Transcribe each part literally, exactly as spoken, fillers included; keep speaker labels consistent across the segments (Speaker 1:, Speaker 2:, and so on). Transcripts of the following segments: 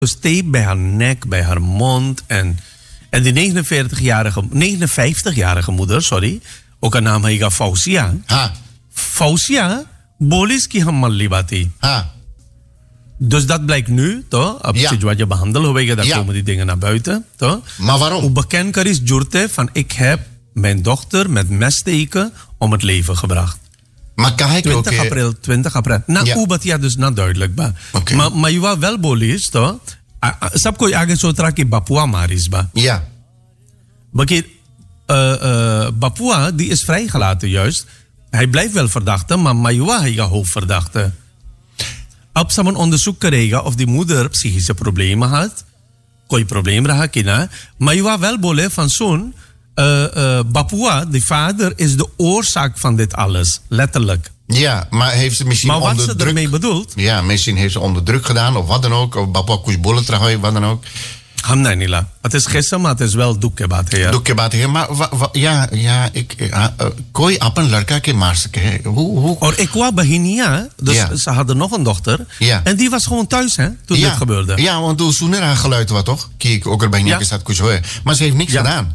Speaker 1: dus tape bij haar nek, bij haar mond. En, en die negenenveertigjarige, negenenvijftigjarige moeder, sorry. Ook haar naam heet Fausia.
Speaker 2: Ha.
Speaker 1: Fausia, bolis ki hammal libati.
Speaker 2: Ha.
Speaker 1: Dus dat blijkt nu, toch? Op
Speaker 2: Ja.
Speaker 1: wat je behandelt, daar
Speaker 2: Ja.
Speaker 1: komen die dingen naar buiten, toch?
Speaker 2: Maar waarom?
Speaker 1: Hoe bekend is Jurte van ik heb mijn dochter met messteken om het leven gebracht.
Speaker 2: Maar kan ik ook...
Speaker 1: twintig april, twintig april. Na
Speaker 2: Ja.
Speaker 1: Ubat ja dus na duidelijk ba.
Speaker 2: Oké.
Speaker 1: Maar maar je was wel bolis, toch? Sab ko aage sotra ki Papua maris ba.
Speaker 2: Ja.
Speaker 1: Bakit uh, uh, Papua die is vrijgelaten juist. Hij blijft wel verdachte, maar Mayua hij is hoofdverdachte. Op samen onderzoek kregen of die moeder psychische problemen had. Kooi problemen had kina. Mayua wel bole van zo'n uh, uh, Papua, de vader, is de oorzaak van dit alles. Letterlijk.
Speaker 2: Ja, maar heeft ze misschien
Speaker 1: Maar wat
Speaker 2: onder
Speaker 1: ze
Speaker 2: druk...
Speaker 1: ermee bedoelt...
Speaker 2: Ja, misschien heeft ze onder druk gedaan of wat dan ook. Of Bapua Kusbolle trahoy, wat dan ook.
Speaker 1: Hamna nila. Het is gisteren, maar het is wel doekkebaat. Ja.
Speaker 2: Doe ke baat hai. Maar wa, wa, ja, ja, ik... Uh, uh, कोई अपन लड़का के मार सके. Hoe, hoe...
Speaker 1: Or ik was Bahinia, dus
Speaker 2: Ja.
Speaker 1: ze hadden nog een dochter.
Speaker 2: Ja.
Speaker 1: En die was gewoon thuis, hè, toen
Speaker 2: ja.
Speaker 1: dit gebeurde.
Speaker 2: Ja, want toen Soener haar geluid was, toch? Kijk, ook erbij
Speaker 1: Ja.
Speaker 2: niet staat Kushoe. Maar ze heeft niks
Speaker 1: Ja.
Speaker 2: gedaan.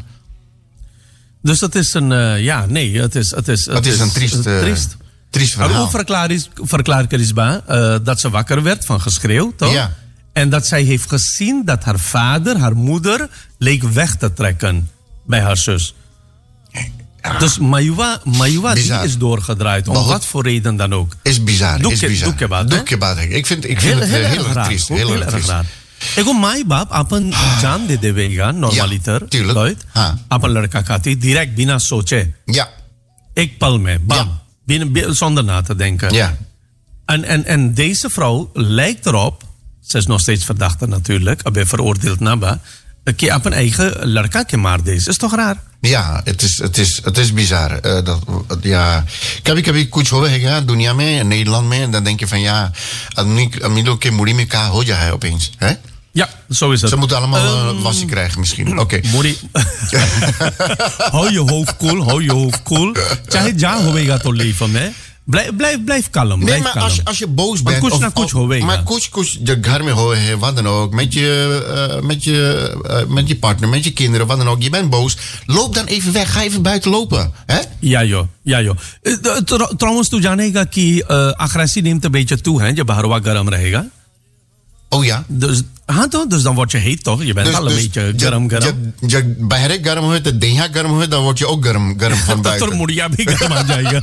Speaker 1: Dus het is een, uh, ja, nee, het is... Het is,
Speaker 2: Het is een triest, uh,
Speaker 1: triest.
Speaker 2: triest
Speaker 1: Maar
Speaker 2: verhaal.
Speaker 1: hoe verklaar is, verklaar is ba, uh, dat ze wakker werd van geschreeuw, toch?
Speaker 2: Ja.
Speaker 1: En dat zij heeft gezien dat haar vader, haar moeder, leek weg te trekken bij haar zus.
Speaker 2: Ja.
Speaker 1: Dus Mayua, Mayua die
Speaker 2: Bizar.
Speaker 1: is doorgedraaid, om
Speaker 2: Maar goed.
Speaker 1: wat voor reden dan ook.
Speaker 2: Is bizar,
Speaker 1: Doe
Speaker 2: is
Speaker 1: ke-
Speaker 2: bizar.
Speaker 1: doe ke baat, hè?
Speaker 2: Doe ke baat, hè? Ik vind, ik vind
Speaker 1: Heel,
Speaker 2: het
Speaker 1: heel,
Speaker 2: uh, heel
Speaker 1: erg
Speaker 2: erg
Speaker 1: raar.
Speaker 2: triest.
Speaker 1: Heel,
Speaker 2: Heel
Speaker 1: heel
Speaker 2: erg
Speaker 1: erg
Speaker 2: triest.
Speaker 1: raar. Ik go my bab, apan Jan de devega, normaliter.
Speaker 2: Ja, tuurlijk.
Speaker 1: Lloyd.
Speaker 2: Ha.
Speaker 1: Apan ladka kati, direct bina soche.
Speaker 2: Ja,
Speaker 1: Ik pal me, bam.
Speaker 2: Ja.
Speaker 1: Binnen, binnen- zonder na te denken.
Speaker 2: ja.
Speaker 1: En, en, en deze vrouw lijkt erop, ze is nog steeds verdachte natuurlijk, ik ben veroordeeld naba, dat je op een eigen ladka maar deze. Is toch raar?
Speaker 2: Ja, het is, het is, het is bizar. Uh, dat, ja. Kabhi kabhi kuch ho hai dunia mein, Nederland में, dan denk je van ja, admi लोग के मुड़ी में का हो जाए opeens. Hè?
Speaker 1: Ja, zo is het.
Speaker 2: Ze moeten allemaal
Speaker 1: Um,
Speaker 2: uh, wassie krijgen misschien. Oké. Okay.
Speaker 1: Mori, hou je hoofd koel, hou je hoofd koel. Chahe ja hovega to leven में. Blijf, blijf, blijf kalm.
Speaker 2: Nee,
Speaker 1: Blijf
Speaker 2: maar
Speaker 1: kalm.
Speaker 2: als, als je boos
Speaker 1: Maar
Speaker 2: bent...
Speaker 1: kuch
Speaker 2: of-
Speaker 1: na kuch
Speaker 2: of-
Speaker 1: hoega.
Speaker 2: Maar kuch kuch je घर में हो है, wat dan ook. Met je, uh, met, je, uh, met je partner, met je kinderen, wat dan ook. Je bent boos. Loop dan even weg. Ga even buiten lopen. Hè?
Speaker 1: Ja joh, ja joh. Eh, tr- Trouwens, tu janega ki uh, agressie neemt een beetje toe, hè? Je baharwa garam रहेगा.
Speaker 2: Oh ja.
Speaker 1: Dus, ha, toch? Dus dan word je heet, toch? Je bent al een beetje garam garam.
Speaker 2: जब जब बहरे गर्म हुए तो देहा गर्म हुए dan word je ook गर्म गर्म van
Speaker 1: Dat er
Speaker 2: buiten.
Speaker 1: moet je big garam aan जाएगा.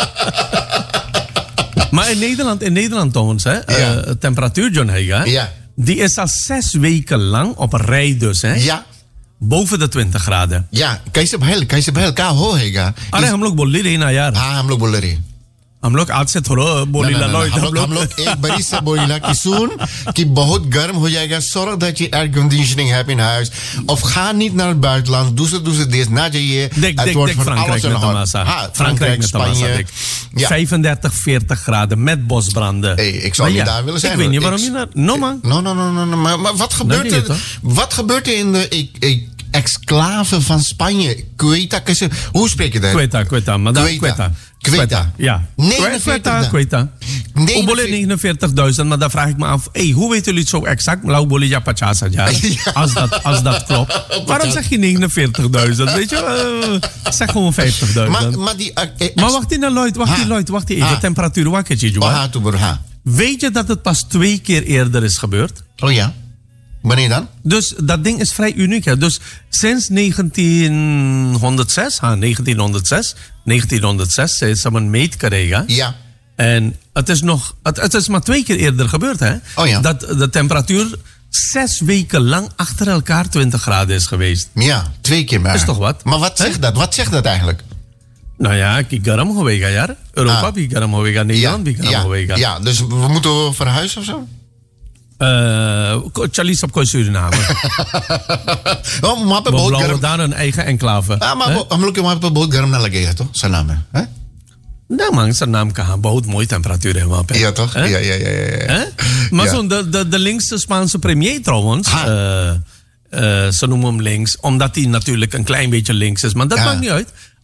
Speaker 1: Maar in Nederland, in Nederland trouwens, hè?
Speaker 2: Ja.
Speaker 1: Uh, temperatuur, John Heiga.
Speaker 2: Ja.
Speaker 1: Die is al zes weken lang op een rij dus, hè?
Speaker 2: Ja.
Speaker 1: Boven de twintig graden.
Speaker 2: Ja. कैसे भैल कैसे भैल का हो हैगा.
Speaker 1: अरे हम लोग बोल रहे हैं ना यार.
Speaker 2: हाँ हम लोग बोल रहे हैं.
Speaker 1: हम लोग आज से थोड़ा बोली ला
Speaker 2: हम लोग हम लोग एक बड़ी से बोला कि सुन कि बहुत गर्म हो जाएगा. Zorg dat je airconditioning hebt in huis. Of ga niet naar het buitenland. Doe ze, doe ze dit. Na je.
Speaker 1: Dik, dik, dik Frankrijk met de massa.
Speaker 2: Ha,
Speaker 1: Frankrijk met de massa, dik.
Speaker 2: Ja.
Speaker 1: vijfendertig, veertig graden met bosbranden.
Speaker 2: Hey, ik zou
Speaker 1: Maar
Speaker 2: niet
Speaker 1: ja,
Speaker 2: daar willen zijn.
Speaker 1: Ik weet
Speaker 2: hoor.
Speaker 1: niet waarom
Speaker 2: Ik-
Speaker 1: je naar... No man.
Speaker 2: No, no, no, no, no. Maar, maar wat gebeurt
Speaker 1: niet,
Speaker 2: er?
Speaker 1: toch?
Speaker 2: Wat gebeurt er in de ik, ik, exclave van Spanje? Quetta, kese- hoe spreek je dat?
Speaker 1: Quetta, Quetta, madame
Speaker 2: Quetta.
Speaker 1: Quetta.
Speaker 2: Quetta.
Speaker 1: Ja.
Speaker 2: negenenveertig
Speaker 1: Quetta, Quetta.
Speaker 2: negenenveertig
Speaker 1: Ubole negenenveertigduizend, maar dan vraag ik me af, hey, hoe weten jullie het zo exact? Lau bole ja pachasa ja.
Speaker 2: Ja.
Speaker 1: Als dat, als dat klopt. Waarom zeg je negenenveertigduizend? Weet je, uh, zeg gewoon vijftigduizend.
Speaker 2: Maar, maar die... Uh, ex-
Speaker 1: Maar wacht in, Lloyd, wacht
Speaker 2: Ha.
Speaker 1: in, Lloyd, wacht even.
Speaker 2: Ha.
Speaker 1: Temperatuur, wakketje,
Speaker 2: Oh, ha, toe, ha.
Speaker 1: Weet je dat het pas twee keer eerder is gebeurd?
Speaker 2: Oh ja. Wanneer dan?
Speaker 1: Dus dat ding is vrij uniek. Hè? Dus sinds negentienhonderdzes, ha, negentienhonderdzes, negentienhonderdzes is ze een meet gekregen.
Speaker 2: Ja.
Speaker 1: En het is, nog, het, het is maar twee keer eerder gebeurd, hè?
Speaker 2: Oh ja.
Speaker 1: Dat de temperatuur zes weken lang achter elkaar twintig graden is geweest.
Speaker 2: Ja, twee keer maar.
Speaker 1: Is toch wat?
Speaker 2: Maar wat
Speaker 1: Hè?
Speaker 2: zegt dat? Wat zegt dat eigenlijk?
Speaker 1: Nou ja, ki garam hoega, ja. Europa,
Speaker 2: Ah.
Speaker 1: ki garam hoega, Nederland, ki garam
Speaker 2: ja,
Speaker 1: hoega.
Speaker 2: ja, dus we moeten verhuizen of zo?
Speaker 1: Uh, Charlies op Suriname.
Speaker 2: Oh, वहाँ पे
Speaker 1: We
Speaker 2: बहुत
Speaker 1: bouwen
Speaker 2: गर्म
Speaker 1: daar een eigen enclave.
Speaker 2: हाँ,
Speaker 1: Hè?
Speaker 2: maar हम लोग के वहाँ पे बहुत गर्म ना लगेगा तो सलाम है हैं?
Speaker 1: Nou man, zijn naam kan बहुत mooie temperatuur है वहाँ पे.
Speaker 2: Ja toch?
Speaker 1: Hè?
Speaker 2: Ja, ja, ja, ja, ja.
Speaker 1: Hè? Maar
Speaker 2: Ja.
Speaker 1: zo'n de, de, de linkse Spaanse premier trouwens,
Speaker 2: Ha.
Speaker 1: uh, uh, ze noemen hem links, omdat hij natuurlijk een klein beetje links is. Maar dat
Speaker 2: Ja.
Speaker 1: maakt niet uit.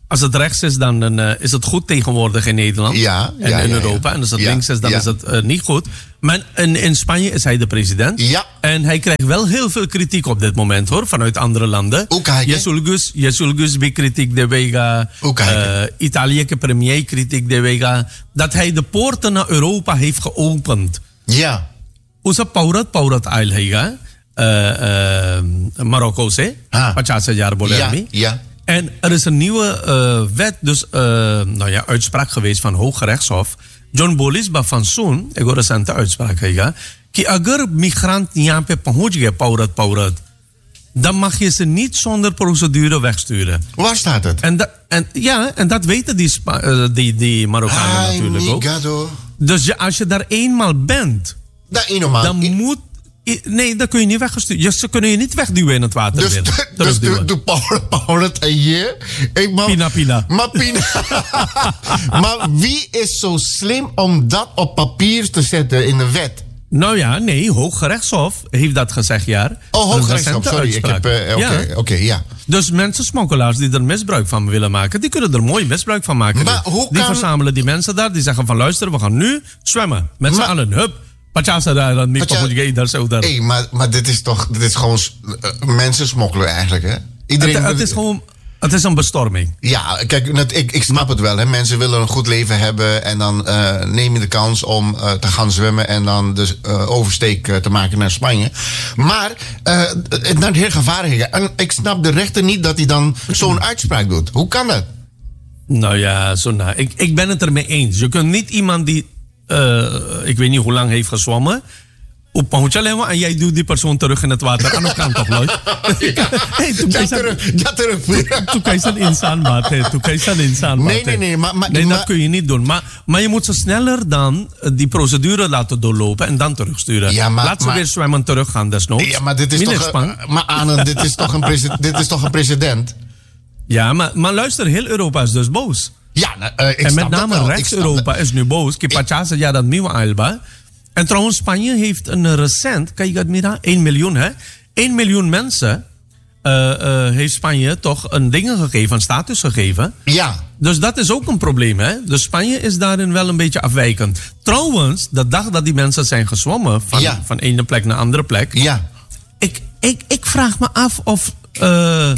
Speaker 1: als het rechts is, dan uh, is het goed tegenwoordig in Nederland.
Speaker 2: Ja,
Speaker 1: en
Speaker 2: ja,
Speaker 1: in
Speaker 2: ja,
Speaker 1: Europa.
Speaker 2: ja.
Speaker 1: En als het
Speaker 2: ja,
Speaker 1: links is, dan
Speaker 2: ja.
Speaker 1: is het uh, niet goed. Maar in, in Spanje is hij de president.
Speaker 2: Ja.
Speaker 1: En hij krijgt wel heel veel kritiek op dit moment, hoor. Vanuit andere landen.
Speaker 2: Hoe kijk je?
Speaker 1: Jesús, Jesús bij kritiek de Vega.
Speaker 2: Hoe kijk je?
Speaker 1: Uh, Italië premier kritiek de Vega. Dat hij de poorten naar Europa heeft geopend.
Speaker 2: Ja.
Speaker 1: Usa paurat paurat ail hega. Uh, uh, Marokko se.
Speaker 2: Ah.
Speaker 1: Pachasa jaar bolermi.
Speaker 2: Ja, ja.
Speaker 1: En er is een nieuwe uh, wet, dus uh, nou ja, uitspraak geweest van Hooggerechtshof. John Bolis ba van Soon, ik hoor recente uitspraak hega. Ki agar migrant यहाँ पे पहुंच गए paurat paurat, dan mag je ze niet zonder procedure wegsturen.
Speaker 2: Waar staat het?
Speaker 1: En, da, en, ja, en dat weten die, Spa, uh, die, die Marokkanen
Speaker 2: Ay,
Speaker 1: natuurlijk ook.
Speaker 2: migado.
Speaker 1: Dus je, als je daar eenmaal bent,
Speaker 2: Dat eenmaal.
Speaker 1: dan moet... Nee, dan kun je niet weggestuurd. Ze kunnen je niet wegduwen in het water.
Speaker 2: Dus,
Speaker 1: weer.
Speaker 2: dus de,
Speaker 1: Terugduwen.
Speaker 2: de power, power het hier. Ik mag,
Speaker 1: Pina, pina.
Speaker 2: Maar, pina. Maar wie is zo slim om dat op papier te zetten in de wet?
Speaker 1: Nou ja, nee, Hooggerechtshof heeft dat gezegd, ja.
Speaker 2: Oh, Hooggerechtshof, sorry. Ik heb, uh, Oké,
Speaker 1: ja.
Speaker 2: okay, okay, ja.
Speaker 1: Dus mensensmokkelaars die er misbruik van willen maken, die kunnen er mooi misbruik van maken.
Speaker 2: Maar hoe
Speaker 1: die
Speaker 2: kan...
Speaker 1: verzamelen die mensen daar, die zeggen van luister, we gaan nu zwemmen. Met z'n
Speaker 2: Maar...
Speaker 1: allen, hup. Pachasa daar, dan niet
Speaker 2: Pacha...
Speaker 1: daar, zo daar.
Speaker 2: Hey, maar, maar dit is toch, dit is gewoon uh, mensen smokkelen eigenlijk, hè? Iedereen...
Speaker 1: Het, het is gewoon... Het is een bestorming.
Speaker 2: Ja, kijk, net, ik, ik snap het wel. Hè. Mensen willen een goed leven hebben en dan uh, neem je de kans om uh, te gaan zwemmen en dan de uh, oversteek uh, te maken naar Spanje. Maar uh, het naar het heel gevaarlijk. En ik snap de rechter niet dat hij dan zo'n uitspraak doet. Hoe kan dat?
Speaker 1: Nou ja, zo nou. Ik, ik ben het ermee eens. Je kunt niet iemand die, uh, ik weet niet hoe lang heeft gezwommen, op Pahuchalema en jij doet die persoon terug in het water. Aan de kant toch, Lloyd? Hey,
Speaker 2: ja, terug. Ja, terug.
Speaker 1: Toen kan je zijn insaan, maat. Toen kan je zijn insaan,
Speaker 2: Nee, nee, nee. Maar, maar,
Speaker 1: nee, dat
Speaker 2: maar,
Speaker 1: kun je niet doen. Maar, maar je moet ze sneller dan die procedure laten doorlopen en dan terugsturen.
Speaker 2: Ja, maar,
Speaker 1: Laat ze
Speaker 2: maar,
Speaker 1: weer zwemmen teruggaan, desnoods.
Speaker 2: Ja, maar dit is toch... Uh, maar Anne, dit is toch een, prese, dit is toch een precedent?
Speaker 1: Ja, maar, maar luister, heel Europa is dus boos.
Speaker 2: Ja, uh, ik
Speaker 1: en met
Speaker 2: snap
Speaker 1: name rechts-Europa is nu boos. Kipachasa, ja, dat nieuwe Alba. En trouwens, Spanje heeft een recent, kijk het mira, één miljoen, hè? één miljoen mensen uh, uh, heeft Spanje toch een ding gegeven, een status gegeven.
Speaker 2: Ja.
Speaker 1: Dus dat is ook een probleem, hè? Dus Spanje is daarin wel een beetje afwijkend. Trouwens, de dag dat die mensen zijn gezwommen van,
Speaker 2: ja.
Speaker 1: van ene plek naar andere plek.
Speaker 2: Ja.
Speaker 1: Ik, ik, ik vraag me af of. Uh,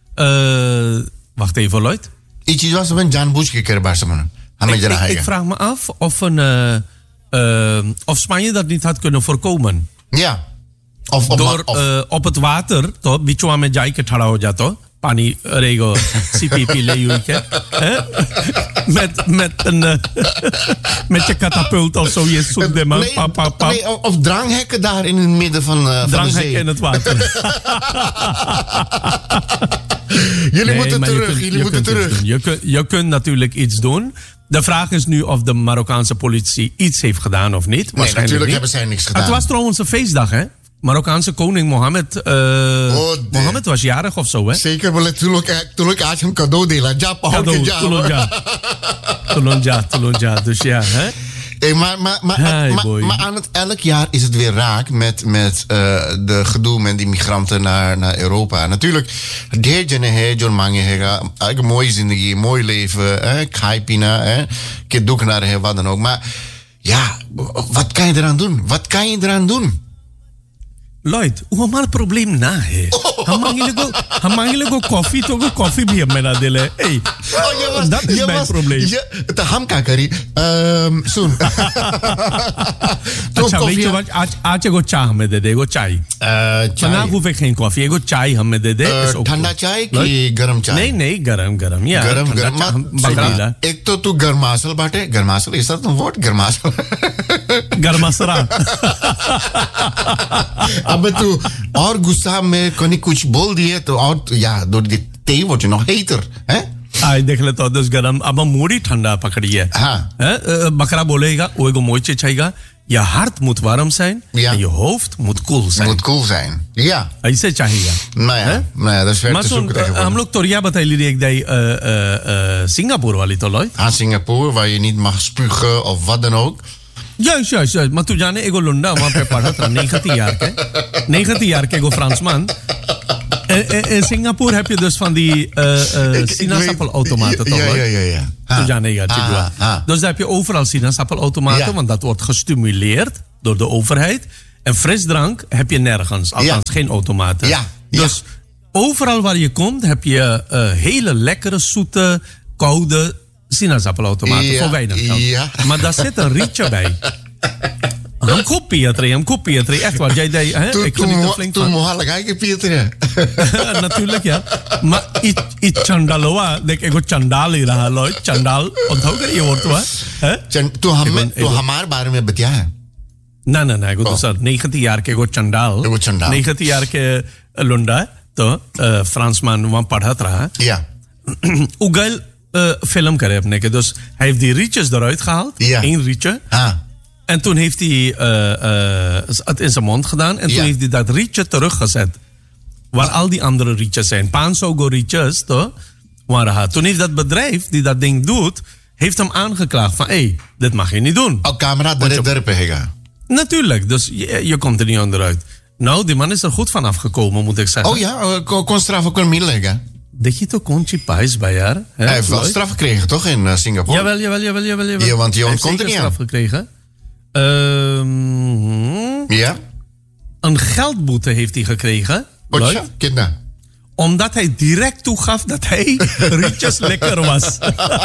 Speaker 1: uh, wacht even, Lloyd.
Speaker 2: Iets was een Jan Bush gekregen, man.
Speaker 1: Ik, ik, ik vraag me af of een. Uh, Uh, of Spanje dat niet had kunnen voorkomen.
Speaker 2: Ja. Of, of,
Speaker 1: Door
Speaker 2: of.
Speaker 1: Uh, op het water, toch? Bichwa met jaike thara ho jato. Pani rego C P P leeuwike. Met met een uh, met je katapult of zo. Je zoekt de man.
Speaker 2: Nee,
Speaker 1: pa, pa, pa.
Speaker 2: nee, of dranghekken daar in het midden van, uh, van de zee.
Speaker 1: Dranghekken in het water.
Speaker 2: Jullie
Speaker 1: nee,
Speaker 2: moeten terug.
Speaker 1: Je kunt,
Speaker 2: jullie
Speaker 1: je
Speaker 2: moeten terug.
Speaker 1: Je kunt, je kunt natuurlijk iets doen. De vraag is nu of de Marokkaanse politie iets heeft gedaan of niet.
Speaker 2: Nee, natuurlijk
Speaker 1: niet.
Speaker 2: hebben zij niks gedaan.
Speaker 1: Het was trouwens een feestdag, hè? Marokkaanse koning Mohammed. Uh, oh, Mohammed was jarig of zo, hè?
Speaker 2: Zeker, maar toen ik had hem cadeau delen. Ja,
Speaker 1: cadeau, Tulonja. Tulonja, Tulonja. Dus ja, hè?
Speaker 2: Hey, maar, maar, maar, hey, maar, maar aan het elk jaar is het weer raak met, met uh, de gedoe met die migranten naar, naar Europa. Natuurlijk, de jene he, John Mange hega, een mooie zindagi, mooi leven, kaipina, kedoek naar he, wat dan ook. Maar ja, wat kan je eraan doen? Wat kan je eraan doen?
Speaker 1: Lloyd, hoe maar het probleem na, hè? Hamangile go koffie, toch een koffie bij me na dele. Hey,
Speaker 2: oh, was,
Speaker 1: dat is mijn
Speaker 2: was,
Speaker 1: probleem.
Speaker 2: Je, te hamkakari, um, soon.
Speaker 1: Acha, weet je wat? Acha go chai met de, go chai. Vandaag hoef ik geen koffie, ik go chai ham met de.
Speaker 2: Thanda chai ki garam chai?
Speaker 1: Nee, nee, garam, garam. Ja,
Speaker 2: garam, garam.
Speaker 1: Bagdila.
Speaker 2: Ik to tu garmasel bate. Garmasel, is dat een woord? Garmasel.
Speaker 1: Garmasera.
Speaker 2: अब तू और गुस्सा में कोई कुछ बोल दिए तो और या दो ते वो जो हेटर हैं
Speaker 1: आई देख ले तो दस गरम अब मोड़ी ठंडा पकड़ी है
Speaker 2: हाँ
Speaker 1: बकरा बोलेगा वो एगो मोइचे चाहिएगा je hart moet warm zijn
Speaker 2: ja.
Speaker 1: en je hoofd moet koel zijn.
Speaker 2: Moet koel zijn, ja.
Speaker 1: ऐसे चाहिएगा.
Speaker 2: Nou ja, nou ja, dat is ver te zoeken tegenwoordig.
Speaker 1: हम लोग तोरिया बताई ली एक day Singapore वाली तो लॉय.
Speaker 2: हाँ, Singapore waar je niet mag spugen of wat dan ook.
Speaker 1: Juist, juist, juist. Maar toen जाने एगो लुंडा वहाँ पे पढ़ा था नेगती यार के नेगती यार के एगो फ्रांसमान in, in, in Singapore heb je dus van die uh, uh, sinaasappelautomaten, toch?
Speaker 2: Ja, ja, ja. ja.
Speaker 1: Ha. Ja, nee, ja, ha, ha. Dus daar heb je overal sinaasappelautomaten, ja. Want dat wordt gestimuleerd door de overheid. En frisdrank heb je nergens, althans ja. geen automaten.
Speaker 2: Ja.
Speaker 1: Dus ja. overal waar je komt heb je uh, hele lekkere, zoete, koude sinaasappelautomaten ja. voor weinig geld. Ja. Maar daar zit een rietje bij. Een kop Pietri, een kop Pietri. Echt waar, jij deed, hè?
Speaker 2: Toen,
Speaker 1: ik
Speaker 2: toen, mo- toen mocht ik eigenlijk Pietri.
Speaker 1: Natuurlijk, ja. Maar iets chandaloa, denk ik, ik chandali raha loy, chandal. Onthoud je je woord, hè?
Speaker 2: Toen hamar waren we met ja.
Speaker 1: Nee, nee, nee. Ik was negentien jaar ke go chandal. negentien jaar ke Lunda, to Fransman wan padhat raha.
Speaker 2: Ja.
Speaker 1: Ugal film kare apne ke. Dus hij heeft die rietjes eruit gehaald.
Speaker 2: Ja.
Speaker 1: Eén rietje.
Speaker 2: Ah.
Speaker 1: En toen heeft hij uh, uh, het in zijn mond gedaan. En toen ja. heeft hij dat rietje teruggezet. Waar al die andere rietjes zijn. Pansogo rietjes, toch? Waar toen heeft dat bedrijf die dat ding doet, heeft hem aangeklaagd van, hé, hey, dit mag je niet doen.
Speaker 2: Al camera derpen hega.
Speaker 1: Natuurlijk, dus je, je komt er niet onderuit. Nou, die man is er goed van afgekomen, moet ik zeggen.
Speaker 2: Oh ja, kon straf ook een middel leggen.
Speaker 1: Dat je toch kontje pijs bij haar?
Speaker 2: Hij heeft wel straf gekregen, toch, in uh, Singapore?
Speaker 1: Jawel, jawel, jawel, jawel. jawel.
Speaker 2: Ja, want Jon komt er niet aan.
Speaker 1: straf gekregen. Um,
Speaker 2: ja?
Speaker 1: Een geldboete heeft hij gekregen.
Speaker 2: Potja, kinder.
Speaker 1: Omdat hij direct toegaf dat hij rietjes lekker was.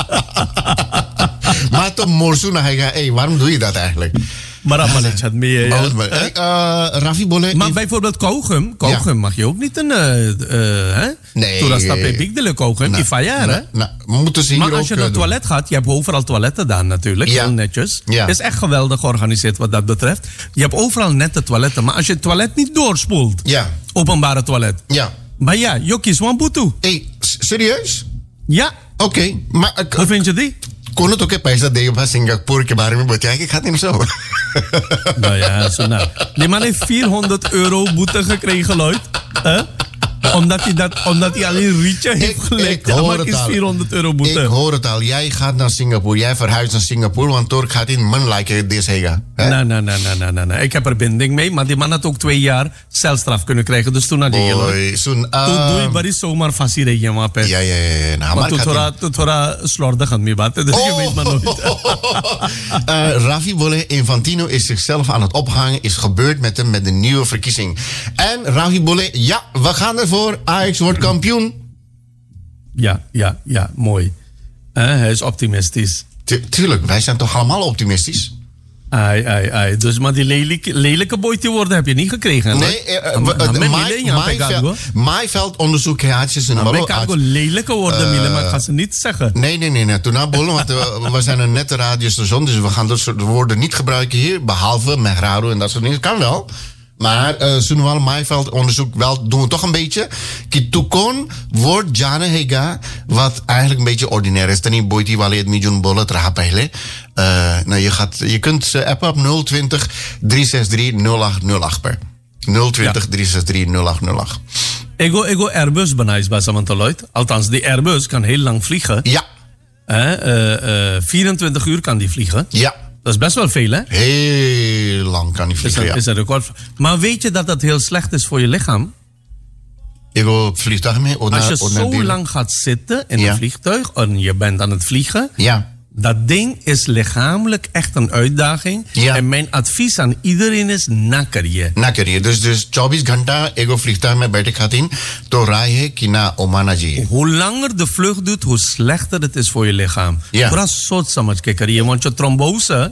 Speaker 2: Maar toch Morsuna, hij gaat, hey, waarom doe je dat eigenlijk?
Speaker 1: Maar dat het had meer. Ja.
Speaker 2: Uh, Rafi Bolle.
Speaker 1: Maar bijvoorbeeld kauwgum. Kauwgum ja. mag je ook niet een. Uh, uh, hè?
Speaker 2: Nee.
Speaker 1: Toen dat stap je bigdele kauwgum. Die faillère, hè?
Speaker 2: Nou, moeten ze hier
Speaker 1: maar als
Speaker 2: ook
Speaker 1: je naar het toilet gaat, je hebt overal toiletten daar natuurlijk. Ja. Heel netjes.
Speaker 2: Ja.
Speaker 1: Het is echt geweldig georganiseerd wat dat betreft. Je hebt overal nette toiletten. Maar als je het toilet niet doorspoelt.
Speaker 2: Ja.
Speaker 1: Openbare toilet.
Speaker 2: Ja.
Speaker 1: Maar ja, je kiest one boete.
Speaker 2: Hé, serieus?
Speaker 1: Ja.
Speaker 2: Oké, okay, maar. Uh,
Speaker 1: Hoe vind je die?
Speaker 2: Kon het ook een pijs dat deed op Singapore ke baरे में बताया ik ga het niet zo.
Speaker 1: Nou ja, zo nou. Die man heeft vierhonderd euro boete gekregen, Lloyd. Huh? Omdat hij, dat, omdat hij alleen een rietje heeft gelekt. Maar is vierhonderd euro boete.
Speaker 2: Ik hoor het al. Jij gaat naar Singapore. Jij verhuist naar Singapore. Want door gaat in man lijken deze hega.
Speaker 1: Nee, nee, nee, nee, nee, nee. Ik heb er binding mee. Maar die man had ook twee jaar celstraf kunnen krijgen. Dus toen had hij
Speaker 2: heel. Toen
Speaker 1: doe je bari zomaar fasiregen.
Speaker 2: Ja, ja, ja.
Speaker 1: Nou, maar toen thora, toen thora slordig aan mij baten. Dus je weet maar nooit.
Speaker 2: uh, Rafi Bolle Infantino is zichzelf aan het ophangen. Is gebeurd met hem met de nieuwe verkiezing. En Rafi Bolle, ja, we gaan ervoor. Ajax wordt kampioen.
Speaker 1: Ja, ja, ja, mooi. Uh, hij is optimistisch.
Speaker 2: Tu- tuurlijk, wij zijn toch allemaal optimistisch?
Speaker 1: Ai, ai, ai. Dus maar die lelijke, lelijke boytje worden heb je niet gekregen.
Speaker 2: Nee, Maaiveld onderzoek had je ze
Speaker 1: nog wel. Ik kan lelijke worden, uh, maar ik ga ze niet zeggen.
Speaker 2: Nee, nee, nee. nee. Toen naar Bollen, want uh, we zijn een nette radiostation, dus we gaan dat soort woorden niet gebruiken hier, behalve Mehrado en dat soort dingen. Kan wel. Maar uh, Sunwal Maaiveld onderzoek wel doen we toch een beetje. Kitukon wordt Jane Hega, wat eigenlijk een beetje ordinair is. Dan niet boeit die wel het miljoen bollen trahapeile. Uh, nou, je, gaat, je kunt uh, appen op nul twintig, drie zes drie, nul acht nul acht per. nul twintig, drie zes drie, nul acht nul acht.
Speaker 1: Ego, ego Airbus benijs bij Samantaloid. Althans, die Airbus kan heel lang vliegen.
Speaker 2: Ja.
Speaker 1: Uh, uh, uh, vierentwintig uur kan die vliegen.
Speaker 2: Ja.
Speaker 1: Dat is best wel veel, hè?
Speaker 2: Heel lang kan die vliegen,
Speaker 1: is een,
Speaker 2: ja.
Speaker 1: Is een record. Maar weet je dat dat heel slecht is voor je lichaam?
Speaker 2: Ik ga op vliegtuig mee.
Speaker 1: Als je zo lang gaat zitten in ja. een vliegtuig en je bent aan het vliegen...
Speaker 2: Ja.
Speaker 1: Dat ding is lichamelijk echt een uitdaging.
Speaker 2: Ja.
Speaker 1: En mijn advies aan iedereen is nakker je.
Speaker 2: Nakker je. Dus, dus चौबीस घंटा ego vliegtuig met बैठे खातिन तो राय kina omana ji.
Speaker 1: Hoe langer de vlucht doet, hoe slechter het is voor je lichaam.
Speaker 2: Ja.
Speaker 1: Vooral soort samaj ke kariye. Want je trombose,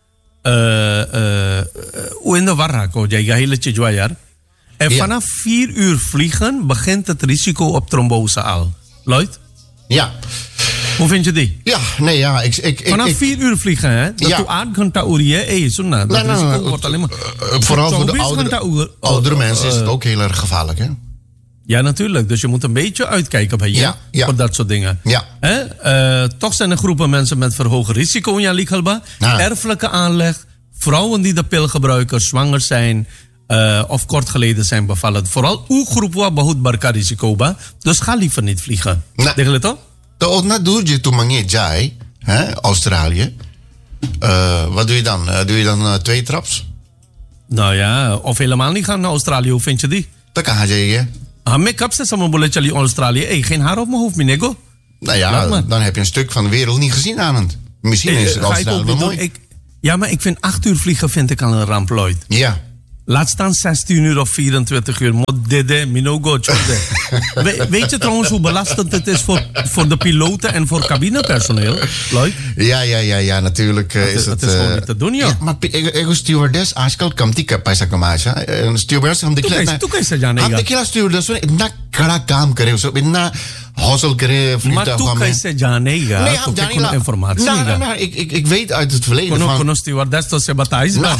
Speaker 1: hoe in de war raken, je hele chijwaar. En
Speaker 2: ja.
Speaker 1: vanaf vier uur vliegen begint het risico op trombose al. Lloyd?
Speaker 2: Ja.
Speaker 1: Hoe vind je die?
Speaker 2: Ja, nee, ja. Ik, ik,
Speaker 1: Vanaf
Speaker 2: ik,
Speaker 1: vier uur vliegen, hè? Dat
Speaker 2: ja.
Speaker 1: je acht घंटा uur je, hé, zo nou. Dat
Speaker 2: nee,
Speaker 1: risico
Speaker 2: nee,
Speaker 1: wordt alleen maar...
Speaker 2: Uh, vooral voor de oudere, uur, oudere uh, mensen is het ook heel erg gevaarlijk, hè?
Speaker 1: Ja, natuurlijk. Dus je moet een beetje uitkijken bij je.
Speaker 2: Ja, ja.
Speaker 1: Voor dat soort dingen.
Speaker 2: Ja.
Speaker 1: Hè? Uh, toch zijn er groepen mensen met verhoogd risico in je lichaam.
Speaker 2: Ja.
Speaker 1: Erfelijke aanleg. Vrouwen die de pil gebruiken, zwanger zijn... Uh, of kort geleden zijn bevallen. Vooral uw groep wat behoed barka risico ba. Dus ga liever niet vliegen.
Speaker 2: Nee.
Speaker 1: Denk je het toch?
Speaker 2: Tot na doe je toen mange jai, hè, Australië. Uh, wat doe je dan? Uh, doe je dan uh, twee traps?
Speaker 1: Nou ja, of helemaal niet gaan naar Australië. Hoe vind je die?
Speaker 2: Dat kan je.
Speaker 1: Ah, make-up zegt samen bolle chali Australië. Hey, geen haar op mijn hoofd, minego.
Speaker 2: Nou ja, dan heb je een stuk van de wereld niet gezien aan het. Misschien is het Australië wel mooi.
Speaker 1: Ik, ja, maar ik vind acht uur vliegen vind ik al een ramp, Lloyd.
Speaker 2: Ja.
Speaker 1: Laat staan zestien uur of vierentwintig uur. Modede, minogo, We, weet je trouwens hoe belastend het is voor, voor de piloten en voor cabinepersoneel, Lloyd?
Speaker 2: Ja, ja, ja, ja, natuurlijk uh,
Speaker 1: het,
Speaker 2: is het...
Speaker 1: Het is
Speaker 2: uh,
Speaker 1: gewoon niet te doen, joh.
Speaker 2: Ja, maar ego stewardess, askal kam tika paisa kamacha. Een stewardess ham dekla...
Speaker 1: Toen kan je zeggen, ja, nee.
Speaker 2: Ham dekla stewardess, na kara kaam kare, so na hostel kare, vliegtuig.
Speaker 1: Maar toen kan je zeggen, ja, nee, ja.
Speaker 2: Nee, ham jani
Speaker 1: informatie.
Speaker 2: Nou, nou, nou, ik, ik, ik weet uit het verleden
Speaker 1: kono,
Speaker 2: van...
Speaker 1: Kono stewardess to se bataïs ba.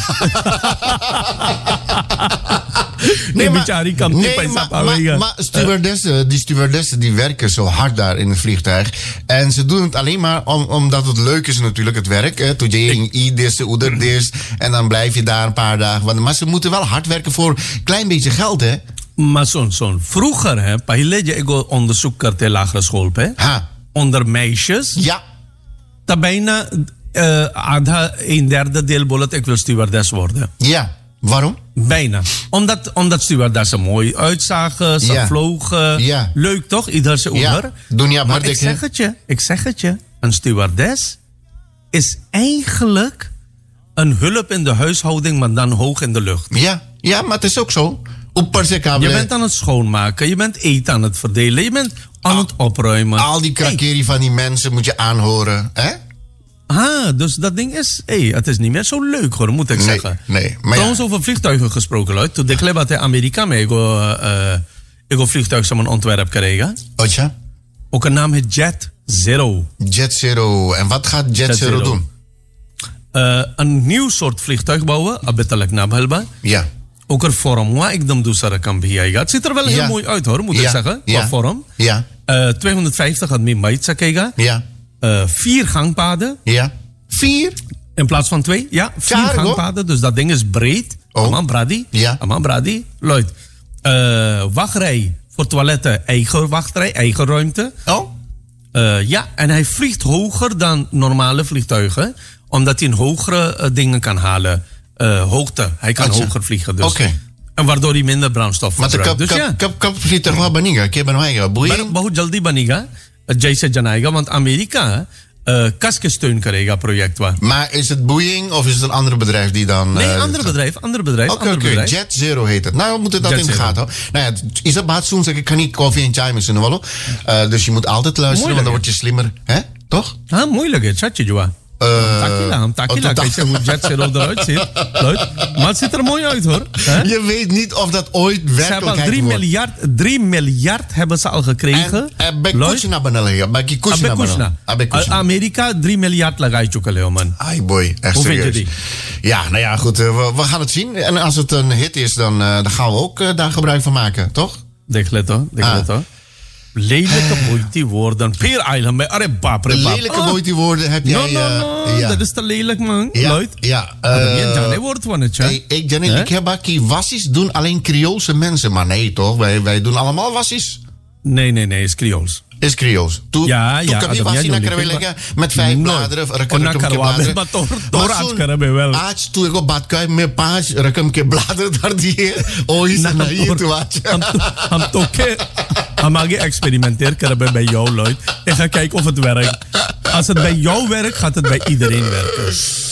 Speaker 2: Nee, maar,
Speaker 1: nee,
Speaker 2: maar, maar, maar stewardessen, die stewardessen die werken zo hard daar in het vliegtuig. En ze doen het alleen maar om, omdat het leuk is natuurlijk, het werk. Toen je in i-dis, oederdis. En dan blijf je daar een paar dagen. Maar ze moeten wel hard werken voor een klein beetje geld, hè.
Speaker 1: Maar zo'n zo'n vroeger, hè. Pahile je ego onderzoek ter lagere school, hè.
Speaker 2: Ha.
Speaker 1: Onder meisjes.
Speaker 2: Ja.
Speaker 1: Dat bijna uh, adha een derde deel bollet, ik wil stewardess worden.
Speaker 2: Ja. Waarom?
Speaker 1: Bijna. Omdat, omdat stewardessen mooi uitzagen, ze
Speaker 2: ja.
Speaker 1: vlogen.
Speaker 2: Ja.
Speaker 1: Leuk toch? Ieder zijn oever.
Speaker 2: Ja. Dunia,
Speaker 1: maar ik zeg het je, ik zeg het je. Een stewardess is eigenlijk een hulp in de huishouding, maar dan hoog in de lucht.
Speaker 2: Ja, ja, maar het is ook zo.
Speaker 1: Je bent aan het schoonmaken, je bent eten aan het verdelen, je bent aan
Speaker 2: al,
Speaker 1: het opruimen.
Speaker 2: Al die krakerie hey. van die mensen moet je aanhoren, hè?
Speaker 1: Ah, dus dat ding is... Hey, het is niet meer zo leuk hoor, moet ik
Speaker 2: nee,
Speaker 1: zeggen.
Speaker 2: Nee, maar
Speaker 1: Trouwens
Speaker 2: ja.
Speaker 1: over vliegtuigen gesproken, Lloyd. Toen ik leefde in Amerika, maar ik heb een vliegtuig samen ontwerp gekregen.
Speaker 2: Wat ja?
Speaker 1: Ook een naam heet Jet Zero.
Speaker 2: Jet Zero. En wat gaat Jet, Jet Zero, Zero doen?
Speaker 1: Uh, een nieuw soort vliegtuig bouwen. Abetalek nabhelba.
Speaker 2: Ja.
Speaker 1: Ook een vorm. Waar ik dan doe, Sarah kan beheersen. Het ziet er wel heel
Speaker 2: ja.
Speaker 1: mooi uit hoor, moet
Speaker 2: ja.
Speaker 1: ik zeggen. Qua
Speaker 2: ja.
Speaker 1: vorm.
Speaker 2: Ja.
Speaker 1: Uh, tweehonderdvijftig had meer meid kijken.
Speaker 2: Ja.
Speaker 1: Uh, vier gangpaden.
Speaker 2: Ja. Vier?
Speaker 1: In plaats van twee. Ja, vier Cargo. gangpaden. Dus dat ding is breed.
Speaker 2: Oh.
Speaker 1: Aman Brady.
Speaker 2: Ja.
Speaker 1: Aman Brady. Lloyd. Uh, wachtrij voor toiletten. Eigen wachtrij. Eigen ruimte.
Speaker 2: Oh.
Speaker 1: Uh, ja, en hij vliegt hoger dan normale vliegtuigen. Omdat hij een hogere uh, dingen kan halen. Uh, hoogte. Hij kan Atje. hoger vliegen. Dus.
Speaker 2: Oké. Okay.
Speaker 1: En waardoor hij minder brandstof
Speaker 2: maar
Speaker 1: verbruikt.
Speaker 2: Dus ja. Maar kap vliegtuig wel baniga. Ik heb een eigen boeien.
Speaker 1: Maar hoe jaldi baniga? Jayse Janaiga. Want Amerika... Uh, kaskesteun krijgen project was.
Speaker 2: Maar is het Boeing of is het een ander bedrijf die dan...
Speaker 1: Nee,
Speaker 2: uh,
Speaker 1: ander bedrijf, ander bedrijf.
Speaker 2: Oké, okay, okay. Jet Zero heet het. Nou, we moeten dat Jet in de gaten houden. Nou ja, is dat baat soms ik kan niet koffie en chai met uh, Dus je moet altijd luisteren, moeilijk, want dan word je slimmer. Hè? Toch?
Speaker 1: Ah, moeilijk, het chatje, Joa.
Speaker 2: Uh,
Speaker 1: takila, takila. Kijk eens hoe Jet Zero eruit ziet. Leuk. Maar het ziet er mooi uit hoor. He?
Speaker 2: Je weet niet of dat ooit werkelijkheid wordt.
Speaker 1: Ze hebben drie miljard, drie miljard hebben ze al gekregen.
Speaker 2: En bij Kushna benalen. Bij Kushna.
Speaker 1: Amerika drie miljard lagay chukaleo man.
Speaker 2: Ai boy, echt
Speaker 1: hoe
Speaker 2: serieus.
Speaker 1: Vind je die?
Speaker 2: Ja, nou ja, goed. We, we gaan het zien. En als het een hit is, dan, uh, dan gaan we ook uh, daar gebruik van maken, toch?
Speaker 1: Denk het hoor. Denk het hoor. Lelijke moeite woorden. Peer Island bij Arebapre.
Speaker 2: Lelijke oh. moeite woorden heb jij...
Speaker 1: No, no, no. Uh, ja. Dat is te lelijk, man.
Speaker 2: Ja,
Speaker 1: Lloyd.
Speaker 2: ja.
Speaker 1: Uh, uh, woord van het, ja.
Speaker 2: Hey, ik, Janet, eh? ik heb bakkie wassies doen alleen Creoolse mensen. Maar nee, toch? Wij, wij doen allemaal wassies.
Speaker 1: Nee, nee, nee. Is Creools.
Speaker 2: Is Creools. Toen
Speaker 1: ja, ja.
Speaker 2: Toen kan je wassie naar kunnen leggen met vijf bladeren. Rekam ke bladeren.
Speaker 1: Maar toch, toch aard kunnen we wel.
Speaker 2: Aard toen ik op badkuip met paas. Rekam ke bladeren daar die. Oh, is naar hier toe wacht.
Speaker 1: Ham toke. Hamagi experimenteer kunnen we bij jou, Lloyd. En ga kijken of het werkt. Als het bij jou werkt, gaat het bij iedereen werken.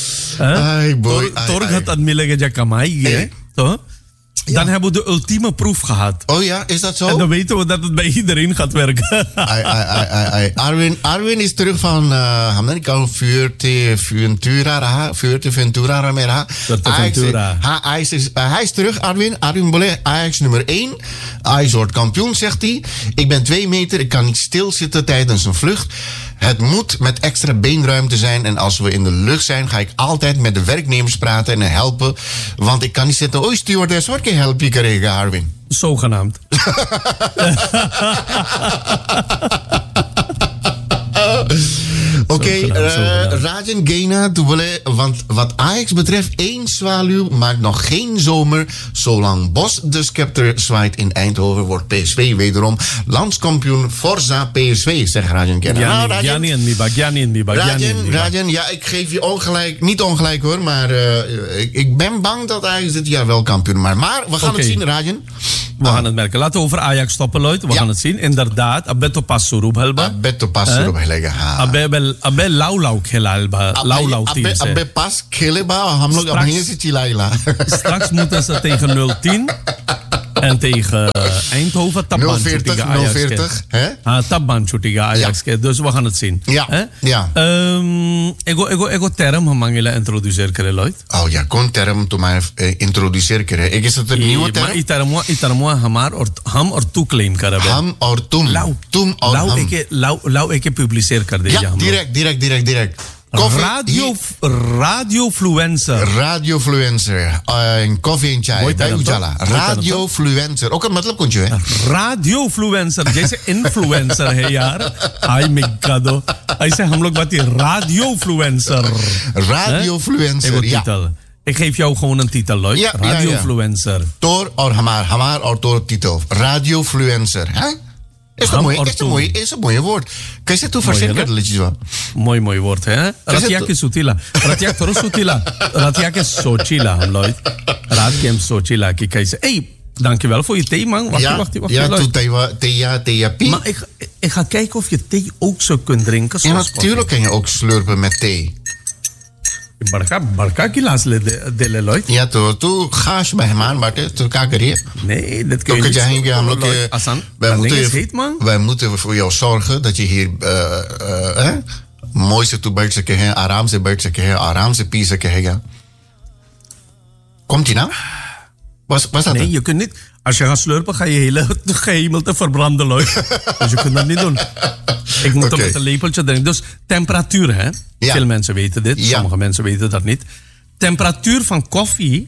Speaker 2: Ai boy.
Speaker 1: Torg had dat millige jakamai, toch? Ja. Dan hebben we de ultieme proef gehad.
Speaker 2: Oh ja, is dat zo?
Speaker 1: En dan weten we dat het bij iedereen gaat werken.
Speaker 2: ai, ai, ai, ai, ai. Arwin, Arwin is terug van... Uh, ik al Fuerte Ventura. Fuerte Ventura.
Speaker 1: Ventura.
Speaker 2: Hij is, uh, hij is terug, Arwin. Arwin Bolle, Ajax nummer één. Ajax wordt kampioen, zegt hij. Ik ben twee meter, ik kan niet stilzitten tijdens een vlucht. Het moet met extra beenruimte zijn. En als we in de lucht zijn, ga ik altijd met de werknemers praten en helpen. Want ik kan niet zitten. Oei, stewardess, wat kan je helpen, Karega, Arwin?
Speaker 1: Zogenaamd.
Speaker 2: Oké, Oké, okay, uh, Rajan Gena, want wat Ajax betreft, één zwaluw maakt nog geen zomer. Zolang Bos de scepter zwaait in Eindhoven, wordt P S V wederom landskampioen. Forza P S V, zegt Rajan Gena.
Speaker 1: Nou, Rajan, Gianni en Miba, Gianni en Miba,
Speaker 2: Rajan, Rajan, ja, ik geef je ongelijk, niet ongelijk hoor, maar uh, ik, ik ben bang dat Ajax dit jaar wel kampioen maakt. Maar we gaan okay. het zien, Rajan.
Speaker 1: We ah. gaan het merken. Laten we over Ajax stoppen, Lloyd. We ja. gaan het zien. Inderdaad, Abeto Passurub helba.
Speaker 2: Abeto Passurub helga.
Speaker 1: Abe abe lau lau helba. Lau lau team.
Speaker 2: Abe abe pas helba. हम लोग अब यहीं से चिल्लाएगा.
Speaker 1: Straks moeten ze tegen nul tien en tegen uh, Eindhoven
Speaker 2: nul veertig, nul veertig, hè?
Speaker 1: Ah, Tabanchu tegen Ajax. Ja. Dus we gaan het zien.
Speaker 2: Ja.
Speaker 1: Eh?
Speaker 2: Ja.
Speaker 1: Um, ego ego ego term hamangila introduceer kere, Lloyd.
Speaker 2: Oh ja, kon term to mij uh, introduceer kere. Ik is het een nieuwe term?
Speaker 1: Maar itermo itermo hamar or ham or tu claim kere.
Speaker 2: Ham or tum.
Speaker 1: Lau
Speaker 2: tum or
Speaker 1: lau
Speaker 2: ham.
Speaker 1: Eke lau lau eke publiceer kere.
Speaker 2: Ja, direct, direct, direct, direct.
Speaker 1: Koffie, radio, radiofluencer.
Speaker 2: Radiofluencer. Uh, koffie en chai bij Ujala. Radiofluencer. Ook een matlab kuntje, hè?
Speaker 1: Radiofluencer. Jैसे influencer है यार. Ay me gado. ऐसे हम लोग बात है radiofluencer.
Speaker 2: Radiofluencer, ja.
Speaker 1: Titel. Ik geef jou gewoon een titel, Lloyd.
Speaker 2: Ja,
Speaker 1: Radiofluencer.
Speaker 2: Ja, ja. Tor or hamar, hamar or tor titel. Radiofluencer, hè? Is een mooi, is een mooi, is een mooie woord. Kan je zeggen hoe verzekerd liedjes wel?
Speaker 1: Mooi, mooi woord, hè? Ratiak is sutila. Ratiak toro sutila. Ratiak is sochila, Lloyd. Ratiak is sochila. Kijk eens. Hey, dankjewel voor je thee, man. Wacht,
Speaker 2: ja,
Speaker 1: wacht, wacht.
Speaker 2: Ja, doe thee, ja, thee, pie.
Speaker 1: Maar ik, ik ga kijken of je thee ook zo kunt drinken.
Speaker 2: Ja, natuurlijk kan je ook slurpen met thee.
Speaker 1: Barca, barca kilas le de le Lloyd.
Speaker 2: Ja, तो तू खास मेहमान बाटे तो क्या करिए?
Speaker 1: Nee, dat kun
Speaker 2: je
Speaker 1: niet.
Speaker 2: Zeggen, हम लोग के
Speaker 1: Asan,
Speaker 2: wij moeten
Speaker 1: heet, man.
Speaker 2: wij moeten voor jou zorgen dat je hier uh, uh, eh, mooi से तू बैठ सके हैं, आराम से बैठ सके हैं, आराम से पी सके हैं. Komt ie nou? Was, was dat
Speaker 1: nee,
Speaker 2: het?
Speaker 1: je kunt niet. Als je gaat slurpen, ga je hele ga je helemaal te verbranden, Lloyd. Dus je kunt dat niet doen. Ik moet okay. met een lepeltje drinken. Dus temperatuur, hè? Ja. Veel mensen weten dit. Ja. Sommige mensen weten dat niet. Temperatuur van koffie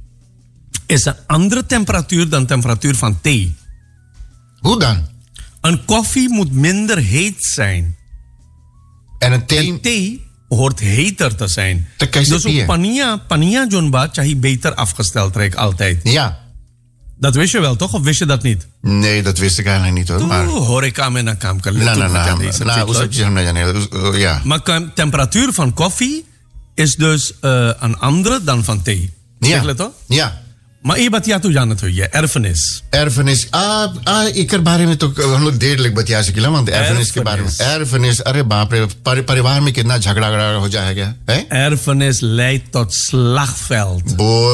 Speaker 1: is een andere temperatuur dan temperatuur van thee.
Speaker 2: Hoe dan?
Speaker 1: Een koffie moet minder heet zijn.
Speaker 2: En een thee?
Speaker 1: En thee hoort heter te zijn.
Speaker 2: Te
Speaker 1: dus op pania, pania jonba, je beter afgesteld trek altijd.
Speaker 2: Ja.
Speaker 1: Dat wist je wel, toch? Of wist je dat niet?
Speaker 2: Nee, dat wist ik eigenlijk niet, hoor. Maar
Speaker 1: hoor ik aan mijn kamer.
Speaker 2: Nee, nee, nee. Ja.
Speaker 1: Maar temperatuur van koffie is dus uh, een andere dan van thee.
Speaker 2: Ja.
Speaker 1: Zeg toch?
Speaker 2: Ja.
Speaker 1: Maar je bent ja toe Jan het je erfenis.
Speaker 2: Erfenis. Ah, ah ik er बारे में तो हम लोग देर लग बतिया सके ना मतलब erfenis के बारे में. Erfenis. अरे बाप रे परिवार में कितना झगड़ा झगड़ा हो जाएगा, hè?
Speaker 1: Erfenis leidt tot slagveld.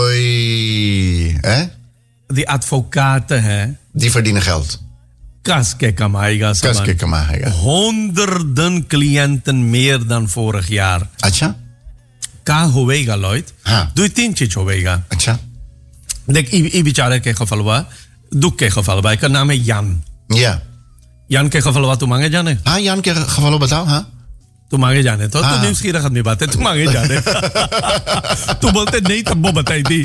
Speaker 2: Boy, hè?
Speaker 1: Die advocaten, hè?
Speaker 2: Die verdienen geld.
Speaker 1: Kaske kamaiga.
Speaker 2: Kaske kamaiga.
Speaker 1: Honderden cliënten meer dan vorig jaar.
Speaker 2: Acha?
Speaker 1: Ka hoega, Lloyd. Doe tintje hoega.
Speaker 2: Acha?
Speaker 1: Dek i bicara ke geval wa. Doe ke geval wa. Ka naam is Jan.
Speaker 2: Ja.
Speaker 1: Jan ke geval wa tu mange jane.
Speaker 2: Ah, Jan ke geval betaal, ha?
Speaker 1: Tu mange jane. To tu nieuwsgierig gaat mee baten. Tu mange jane. Tu bolte nee te bobatay di.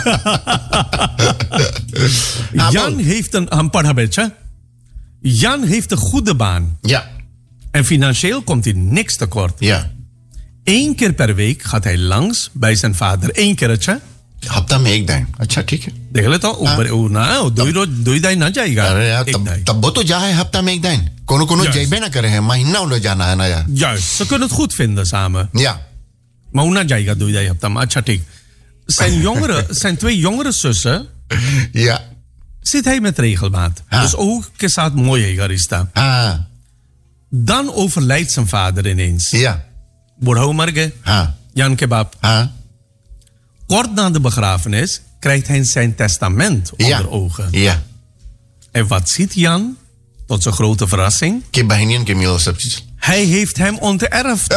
Speaker 1: Jan heeft een amparhabetje. Jan heeft een goede baan.
Speaker 2: Ja.
Speaker 1: En financieel komt hij niks tekort.
Speaker 2: Ja.
Speaker 1: Eén keer per week gaat hij langs bij zijn vader. Eén keertje.
Speaker 2: हफ्ता में एक दिन अच्छा ठीक है
Speaker 1: देख लेता हूँ ऊपर ना दो ही रोज दो ही दिन ना जाएगा
Speaker 2: अरे यार तब तब वो तो जा है हफ्ता में एक दिन कोनो कोनो जाइबे ना करे है महीना उन्हें जाना है ना यार
Speaker 1: juist ze kunnen het goed vinden samen
Speaker 2: ja
Speaker 1: maar hoe na जाएगा दो ही दिन हफ्ता में अच्छा ठीक zijn jongere zijn twee jongere zussen
Speaker 2: ja
Speaker 1: zit hij met regelmaat ha. Dus ook ke saat mooi है garista
Speaker 2: ha
Speaker 1: dan overlijdt zijn vader ineens
Speaker 2: ja
Speaker 1: Burhou marge
Speaker 2: ha
Speaker 1: Jan kebab
Speaker 2: ha
Speaker 1: Kort na de begrafenis krijgt hij zijn testament onder
Speaker 2: ja.
Speaker 1: ogen.
Speaker 2: Ja.
Speaker 1: En wat ziet Jan? Tot zijn grote verrassing. Hij heeft hem onterfd.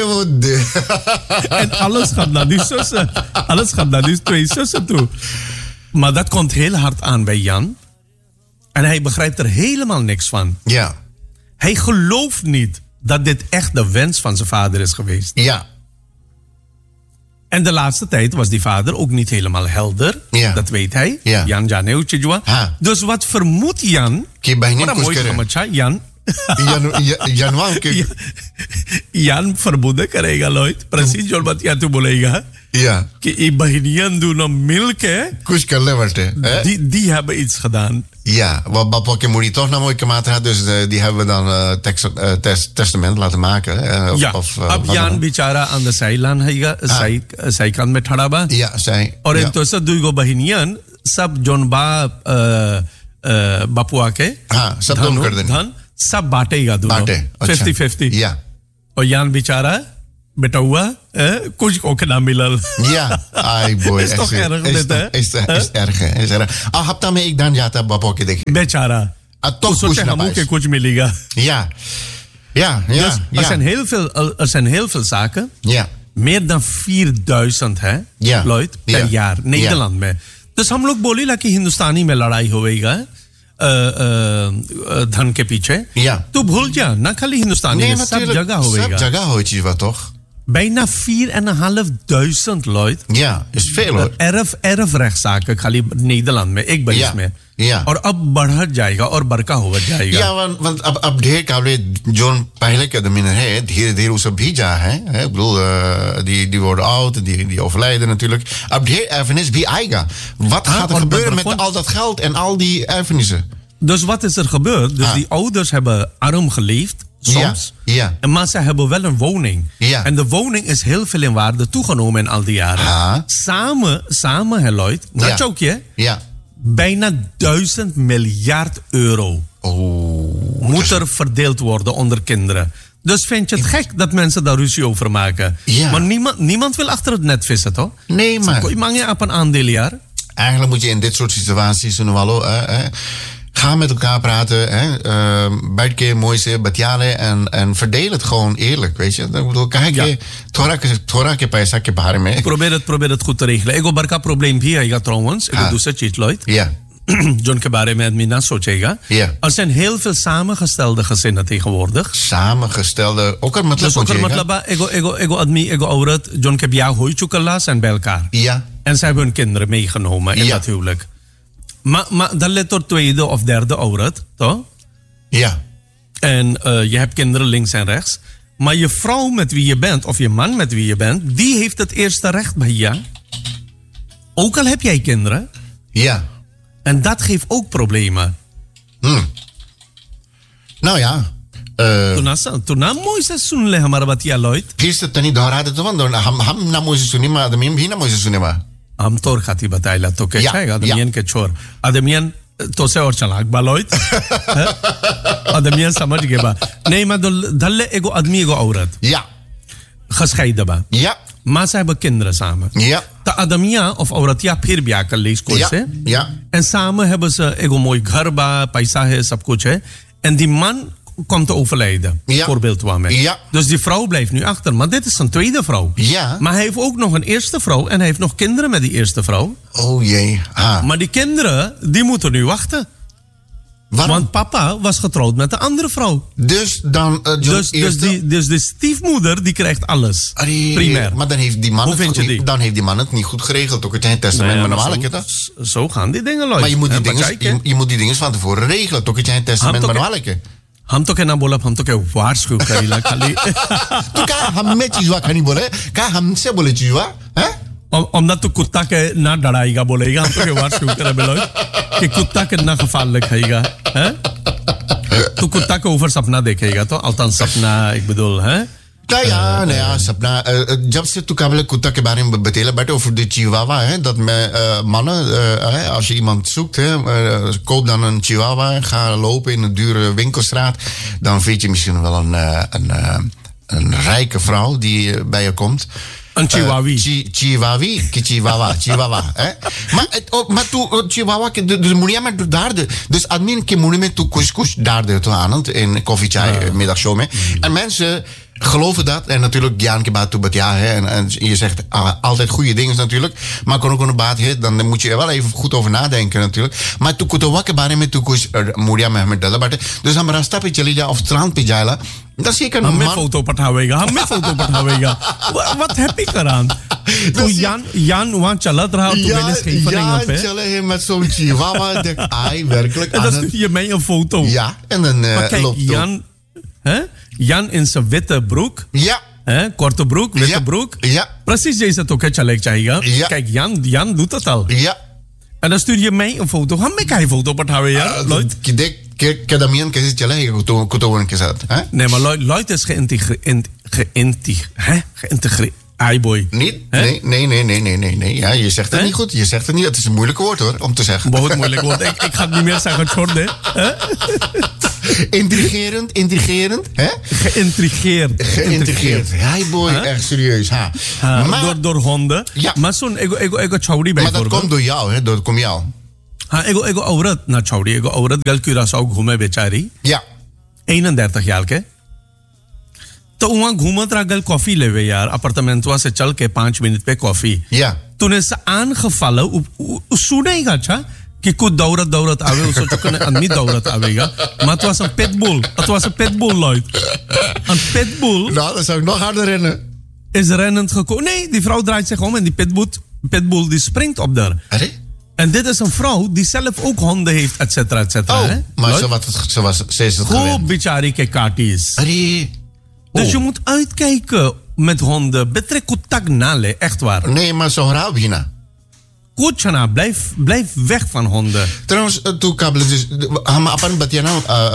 Speaker 1: En alles gaat naar die zussen. Alles gaat naar die twee zussen toe. Maar dat komt heel hard aan bij Jan. En hij begrijpt er helemaal niks van.
Speaker 2: Ja.
Speaker 1: Hij gelooft niet dat dit echt de wens van zijn vader is geweest.
Speaker 2: Ja.
Speaker 1: En de laatste tijd was die vader ook niet helemaal helder.
Speaker 2: Ja.
Speaker 1: Dat weet hij.
Speaker 2: Ja.
Speaker 1: Jan Janeu Chijwa. Dus wat vermoedt Jan? Jan,
Speaker 2: Janwan के
Speaker 1: Jan vermoeden करेगा लोहित precies जो बात या तू बोलेगा
Speaker 2: ja
Speaker 1: कि ये बहनियां दोनों मिलके
Speaker 2: कुछ कर ले बटे
Speaker 1: die die hebben iets gedaan.
Speaker 2: Ja, wat Papa moet je toch naar mooie maat had, dus uh, die hebben we dan uh, tekst, uh, test, testament laten maken. Uh, of,
Speaker 1: ja,
Speaker 2: of, uh,
Speaker 1: अब यान बेचारा aan de zijlaan हैगा साई साईकान में ठड़ा बा.
Speaker 2: Ja, zij.
Speaker 1: और
Speaker 2: ja.
Speaker 1: entonces दुईगो बहनियां सब जोन बा बापुआ के
Speaker 2: हाँ सब दोनों कर देंगे
Speaker 1: धन सब बांटेगा दोनों
Speaker 2: बांटे
Speaker 1: फिफ्टी फिफ्टी
Speaker 2: या
Speaker 1: और यान बेचारा बेटा हुआ कुछ को ना मिलल
Speaker 2: ja ai boy
Speaker 1: is toch erg dit hè
Speaker 2: is is erg hè is erg ah hab daarmee ik dan जाता बापू के देखे
Speaker 1: बेचारा
Speaker 2: ah toch
Speaker 1: सोचे हमू के कुछ मिलेगा
Speaker 2: ja ja ja
Speaker 1: dus er zijn heel veel er zijn heel veel zaken
Speaker 2: ja
Speaker 1: meer dan vierduizend hè
Speaker 2: ja
Speaker 1: Lloyd per jaar Nederland में dus हम लोग बोली ला कि हिंदुस्तानी में लड़ाई होएगा धन के पीछे
Speaker 2: ja
Speaker 1: तू भूल जा ना खाली हिंदुस्तानी में सब जगह होएगा
Speaker 2: सब जगह होई चीज wat toch
Speaker 1: bijna vier en een half duizend Lloyd
Speaker 2: ja is veel hoor
Speaker 1: erf erfrechtszaken खाली Nederland में एक बरिस में
Speaker 2: ja
Speaker 1: और अब बढ़ जाएगा और बड़का हो जाएगा
Speaker 2: ja want want अब अब ढेर काबले जोन पहले के आदमी है धीरे धीरे उसे भी जा है ik bedoel die die worden oud die die overlijden natuurlijk अब ढेर erfenis भी आएगा wat gaat er gebeuren met al dat geld en al die erfenissen
Speaker 1: dus wat is er gebeurd dus die ouders hebben arm geleefd soms.
Speaker 2: Ja, ja.
Speaker 1: En maar ze hebben wel een woning.
Speaker 2: Ja.
Speaker 1: En de woning is heel veel in waarde toegenomen in al die jaren.
Speaker 2: Ha.
Speaker 1: Samen, samen, hè Lloyd, dat
Speaker 2: ja.
Speaker 1: ook je,
Speaker 2: ja.
Speaker 1: bijna duizend miljard euro
Speaker 2: oh,
Speaker 1: moet er verdeeld worden onder kinderen. Dus vind je het gek dat mensen daar ruzie over maken?
Speaker 2: Ja.
Speaker 1: Maar niemand, niemand wil achter het net vissen, toch?
Speaker 2: Nee, maar...
Speaker 1: Zo, mag je op een aandeeljaar?
Speaker 2: Eigenlijk moet je in dit soort situaties... Uh, uh, Ga met elkaar praten, hè. Uh, beide keer mooi zijn, batiale en, en verdeel het gewoon eerlijk, weet je. Ik bedoel, kijk, ja. Thora ke paisa ke baare mein.
Speaker 1: Probeer het, probeer het goed te regelen. Ego barka probleem bhi aega trouwens. Ego दूसरा चीज Lloyd.
Speaker 2: Ja.
Speaker 1: John के बारे में आदमी ना सोचेगा.
Speaker 2: Ja.
Speaker 1: Er zijn heel veel samengestelde gezinnen tegenwoordig.
Speaker 2: Samengestelde, ook een मतलब
Speaker 1: dus ook een मतलब ego ego ego आदमी ego औरत John के ब्याह हो चुका ला zijn bij elkaar.
Speaker 2: Ja.
Speaker 1: En zij hebben hun kinderen meegenomen in
Speaker 2: ja.
Speaker 1: dat huwelijk. Maar, maar dan let er tweede of derde aurat, toch?
Speaker 2: Ja.
Speaker 1: En uh, je hebt kinderen links en rechts. Maar je vrouw met wie je bent, of je man met wie je bent, die heeft het eerste recht bij je. Ook al heb jij kinderen.
Speaker 2: Ja.
Speaker 1: En dat geeft ook problemen.
Speaker 2: Hmm. Nou ja.
Speaker 1: तो ना मोई से सुन ले हमारा बतिया Lloyd.
Speaker 2: फिर से तनी दोहरा दे तो हम हम ना मोई से सुनी मा आदमी भी ना मोई से सुने मा
Speaker 1: हम तोर खाती बताइला तो क्या है आदमियन के छोर आदमियन तो से और चलाक बा Lloyd आदमियन समझ गए बा नहीं मैं धल्ले एगो आदमी एगो औरत
Speaker 2: ja
Speaker 1: gescheiden बा
Speaker 2: ja
Speaker 1: maar ze hebben kinderen samen
Speaker 2: ja
Speaker 1: तो आदमिया of औरत या फिर ब्याह कर ली कोई
Speaker 2: ja.
Speaker 1: से
Speaker 2: ja
Speaker 1: en samen hebben ze एगो mooi घर बा पैसा है सब कुछ है en die man komt te overlijden.
Speaker 2: Ja.
Speaker 1: Voorbeeld waarmee.
Speaker 2: Ja.
Speaker 1: Dus die vrouw blijft nu achter. Maar dit is zijn tweede vrouw.
Speaker 2: Ja.
Speaker 1: Maar hij heeft ook nog een eerste vrouw. En hij heeft nog kinderen met die eerste vrouw.
Speaker 2: Oh jee. Ah.
Speaker 1: Maar die kinderen, die moeten nu wachten.
Speaker 2: Waarom?
Speaker 1: Want papa was getrouwd met de andere vrouw.
Speaker 2: Dus dan... Uh,
Speaker 1: dus, dus, die, dus de stiefmoeder, die krijgt alles.
Speaker 2: Allee,
Speaker 1: primair.
Speaker 2: Maar dan heeft die man
Speaker 1: Hoe vind je die?
Speaker 2: Dan heeft die man het niet goed geregeld. Ook het testament
Speaker 1: nee,
Speaker 2: met
Speaker 1: zo,
Speaker 2: een
Speaker 1: zo, zo gaan die dingen, Lloyd.
Speaker 2: Maar je moet die, dingen, je, je moet die dingen van tevoren regelen. Ook het testament met een
Speaker 1: हम तो कहना बोला हम तो क्या वार्षिक करीला खाली
Speaker 2: तो क्या हम में चीज़ वाक नहीं बोले क्या हमसे बोले चीज़ वा हैं
Speaker 1: omdat तो कुत्ता के ना डराएगा बोलेगा हम तो क्या वार्षिक करे बेलो कि कुत्ता के ना खफाल लिखाएगा हैं तो कुत्ता के ऊपर सपना देखेगा तो अल्तान सपना एक बदल है
Speaker 2: Nou ja, nou ja, Sapna. Uh, जब से तू काबले कुत्ता के बारे में बतेला बैठे over de chihuahua है dat me uh, mannen uh, als je iemand zoekt hè, uh, koop dan een chihuahua, ga lopen in een dure winkelstraat, dan vind je misschien wel een uh, een, uh, een rijke vrouw die uh, bij je komt.
Speaker 1: Een chihuahua.
Speaker 2: Uh, chi, chihuahua, chihuahua, chihuahua. Hè? Maar, oh, maar tu chihuahua, dus moet je maar daar de, dus admin ke moet je met tu kuskus daar de toe aan in koffie chai middagshow mee. En mensen Geloven dat. En natuurlijk, Jan Kebatu Batja. En, en je zegt uh, altijd goede dingen natuurlijk. Maar kon ook een baat hit. Dan moet je er wel even goed over nadenken natuurlijk. Maar toen kon wakker waren met toekomst. Moedia met dat. Dus dan maar een stapje lidia of strandpijala. Dat is zeker een
Speaker 1: man. Foto partawega. Met foto partawega. Wat heb ik eraan? Toen Jan, Jan, want Chalat raad. Toen ben je Scheveningen op.
Speaker 2: Ja, Chalat met zo'n chihuahua. Denk ai, werkelijk.
Speaker 1: En dan stuur je mij een foto.
Speaker 2: Ja, en dan uh,
Speaker 1: maar kijk,
Speaker 2: loopt
Speaker 1: Jan, hè? Jan in zijn witte broek.
Speaker 2: Ja.
Speaker 1: Hè? Korte broek, witte
Speaker 2: ja.
Speaker 1: broek.
Speaker 2: Ja.
Speaker 1: Precies deze toch, Chalet Chaiga. Ja. Kijk, Jan, Jan doet dat al.
Speaker 2: Ja.
Speaker 1: En dan stuur je mij een foto. Ga mij een foto partawega. Lloyd.
Speaker 2: Kadamian que se chale kuto kuto een gezet.
Speaker 1: Nee, maar Lloyd is geïntegreerd. Geïntegreerd. Ai boy.
Speaker 2: Niet? Nee, nee, nee, nee, nee, nee, nee. Ja, je zegt het He? niet goed. Je zegt het niet. Het is een moeilijk woord hoor, om te zeggen.
Speaker 1: Behoorlijk moeilijk woord. Ik, ik ga het niet meer zeggen, Jordan.
Speaker 2: Intrigerend, intrigerend. Hè?
Speaker 1: Geïntrigeerd.
Speaker 2: Geïntrigeerd. Hi boy, huh? Echt serieus. Ha.
Speaker 1: Ha, maar, door, door honden.
Speaker 2: Ja.
Speaker 1: Maar zo'n ego, ego, ego chaudi bij
Speaker 2: Maar dat komt door jou, hè? Dat komt jou.
Speaker 1: हाँ एगो एगो औरत ना छोड़ी एगो औरत गल क्यूरासाओ घूमे बेचारी
Speaker 2: या
Speaker 1: इकतीस साल के तो वहां घूमत रहा गल कॉफी लेवे यार अपार्टमेंटवा से चल के पांच मिनट पे कॉफी
Speaker 2: या
Speaker 1: तूने से aangevallen सुनेगा अच्छा कि कुछ दौड़त दौड़त आवे उसको चुकने आदमी दौड़त आवेगा maar het was een pitbull het was een pitbull Lloyd een pitbull
Speaker 2: nou dan zou ik nog harder rennen
Speaker 1: is rennend gekomen nee die vrouw draait zich om en die pitbull pitbull die springt op daar en dit is een vrouw die zelf ook honden heeft, et cetera, et cetera.
Speaker 2: Oh, maar ze was, ze was ze is het gewend.
Speaker 1: Goed, bichari ke katis.
Speaker 2: Allee.
Speaker 1: Oh. Dus je moet uitkijken met honden. Betrek contact nale, echt waar.
Speaker 2: Nee, maar zo raar bijna.
Speaker 1: Goed, Chana, blijf, blijf weg van honden.
Speaker 2: Trouwens, toen kabelen dus... Ham apan batiana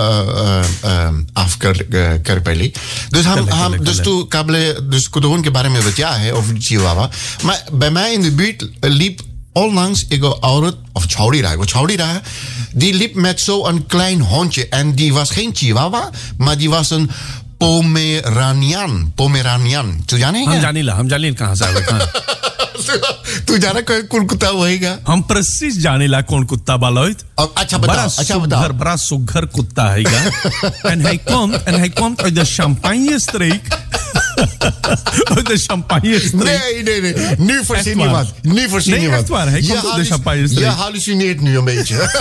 Speaker 2: afkerpeli. Dus ham, ham, dus toen kabelen... Dus kudoon ke bare me batja, over de chihuahua. Maar bij mij in de buurt liep... Onlangs, ik ouder, of Chaudira, ik Chaudira, die liep met zo'n klein hondje. En die was geen chihuahua, maar die was een Pomeranian. Pomeranian. Toen jij niet?
Speaker 1: Hamjanila, Hamjanila kan zeggen.
Speaker 2: Toen jij kon kon kuta hoega.
Speaker 1: Ham precies Janila kon kuta baloid.
Speaker 2: Acha betaal, acha betaal.
Speaker 1: Bara sugar kuta hoega. En hij komt, en hij komt uit de Champagne-streek. Uit de Champagne-streek.
Speaker 2: Nee, nee, nee. Nu voorzien je wat. Nu voorzien
Speaker 1: nee,
Speaker 2: je wat.
Speaker 1: Echt waar. Hij komt uit de Champagne-streek.
Speaker 2: Je hallucineert nu een beetje.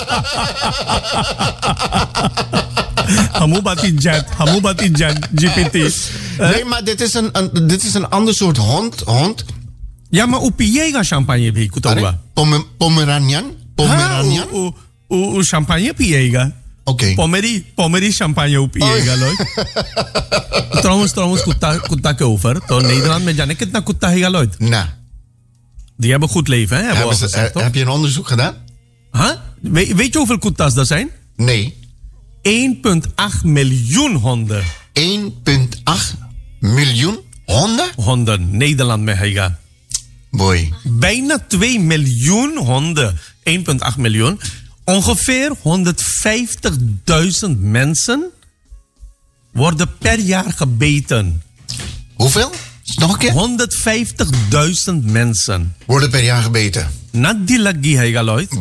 Speaker 1: Hamubati Jet, Hamubati Jet, G P T.
Speaker 2: Nee, maar dit is een, een, dit is een ander soort hond. hond.
Speaker 1: Ja, maar hoe piega champagne bi kutoba?
Speaker 2: Pomer, Pomeranian? Pomeranian?
Speaker 1: O, o, o champagne piega.
Speaker 2: Oké. Okay.
Speaker 1: Pomeri, Pomeri champagne hoe piega, oh. Lloyd. Trouwens, trouwens, kutta, kutta ke over. Tot Nederland met Janek het naar kutta higa, Lloyd.
Speaker 2: Nou.
Speaker 1: Die hebben goed leven, hè?
Speaker 2: Hebben ze, gezegd, heb je een onderzoek gedaan?
Speaker 1: Huh? We, weet je hoeveel kuttas er zijn?
Speaker 2: Nee.
Speaker 1: één komma acht miljoen honden.
Speaker 2: één komma acht miljoen honden?
Speaker 1: Honden. Nederland met higa.
Speaker 2: Boy.
Speaker 1: Bijna twee miljoen honden. één komma acht miljoen. Ongeveer honderdvijftigduizend mensen worden per jaar gebeten.
Speaker 2: Hoeveel? Nog een keer?
Speaker 1: honderdvijftigduizend mensen
Speaker 2: worden per jaar gebeten.
Speaker 1: Not die lagi hega Lloyd.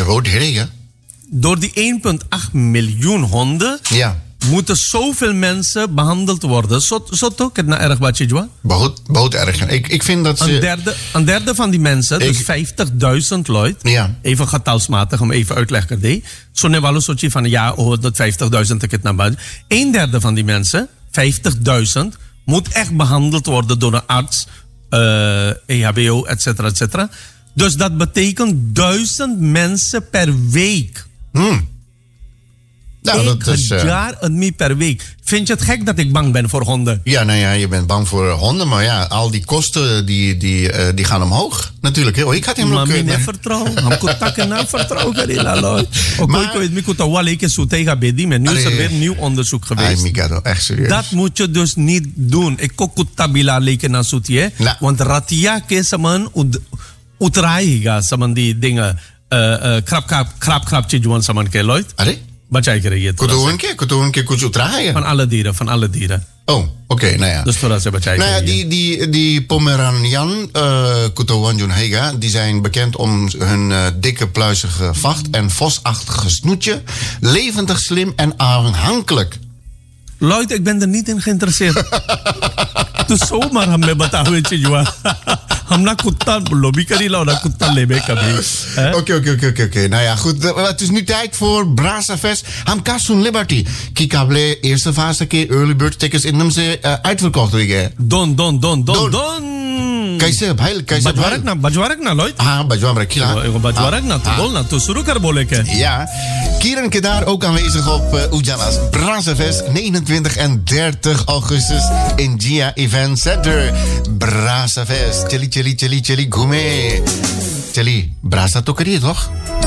Speaker 1: Door die één komma acht miljoen honden
Speaker 2: ja.
Speaker 1: moeten zoveel mensen behandeld worden. Zo, zo toch? Het na erg wat je doet?
Speaker 2: Behoud erg. Ik, ik vind dat ze...
Speaker 1: Een derde, een derde van die mensen, ik... dus vijftigduizend Lloyd.
Speaker 2: Ja.
Speaker 1: Even getalsmatig, om even uitleggen. Zo ne wel een soortje van, ja, honderdvijftigduizend ik het naar buiten. Een derde van die mensen, vijftigduizend, moet echt behandeld worden door een arts, uh, E H B O, et cetera, et cetera. Dus dat betekent duizend mensen per week.
Speaker 2: Hmm. Nou,
Speaker 1: ik
Speaker 2: dat is, uh...
Speaker 1: jaar een mee per week. Vind je het gek dat ik bang ben voor honden?
Speaker 2: Ja, nou ja, je bent bang voor honden, maar ja, al die kosten die, die, uh, die gaan omhoog. Natuurlijk. Oh, ik had hem
Speaker 1: maar
Speaker 2: ook
Speaker 1: kunnen. Maar vertrouwen. Ham kon takken na vertrouwen karila Lloyd. Ook ik weet niet hoe wel ik zo tegen bedi, maar nu is er weer nieuw onderzoek geweest.
Speaker 2: Ay, Migado, echt serieus.
Speaker 1: Dat moet je dus niet doen. Ik kook kutabila leken na soetje, want ratia ke saman utraiga saman die dingen krap krap krap krapje juan saman ke Lloyd.
Speaker 2: Allee?
Speaker 1: Wat jij krijgt.
Speaker 2: Kutoenke, kutoenke, kututraaien.
Speaker 1: Van alle dieren, van alle dieren.
Speaker 2: Oh, oké, okay, nou ja.
Speaker 1: Dus voor dat wat jij
Speaker 2: nou ja, die, die, die Pomeranian, uh, Kutowanjun Hega, die zijn bekend om hun uh, dikke, pluizige vacht en vosachtige snoetje. Levendig, slim en aanhankelijk.
Speaker 1: Lloyd, ik ben er niet in geïnteresseerd. तो सो मार हमें बताओ चीजवा हम ना कुत्ता लॉबी करी ला ना कुत्ता लेबे कभी.
Speaker 2: Oké, oké, oké, oké. Nou ja, goed. Het is nu tijd voor Brasa Fest. Ham Kasun Liberty. Kikable eerste fase ke early bird tickets in hem ze uh, uitverkocht weer.
Speaker 1: Don, don, don, don, don.
Speaker 2: कैसे भाई कैसे
Speaker 1: बजवारक ना बजवारक ना लॉयड
Speaker 2: हाँ बजवारक खिला
Speaker 1: एगो बजवारक ना तो बोल ना तो शुरू कर बोले के.
Speaker 2: Ja, Kieran Kedar ook aanwezig op uh, Ujala's Brasafest negenentwintig en dertig augustus in Gia Event Center. Brasafest, chili chili chili chili gourmet. Chili, Brasa to kariye toch?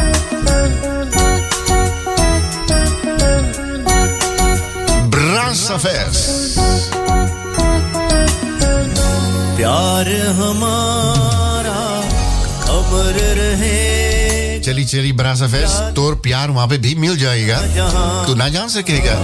Speaker 2: Brasafest.
Speaker 3: प्यार हमारा अमर रहे.
Speaker 2: चली चली ब्रासा फेस्ट तोर प्यार वहां पे भी मिल जाएगा. तू ना जान सकेगा.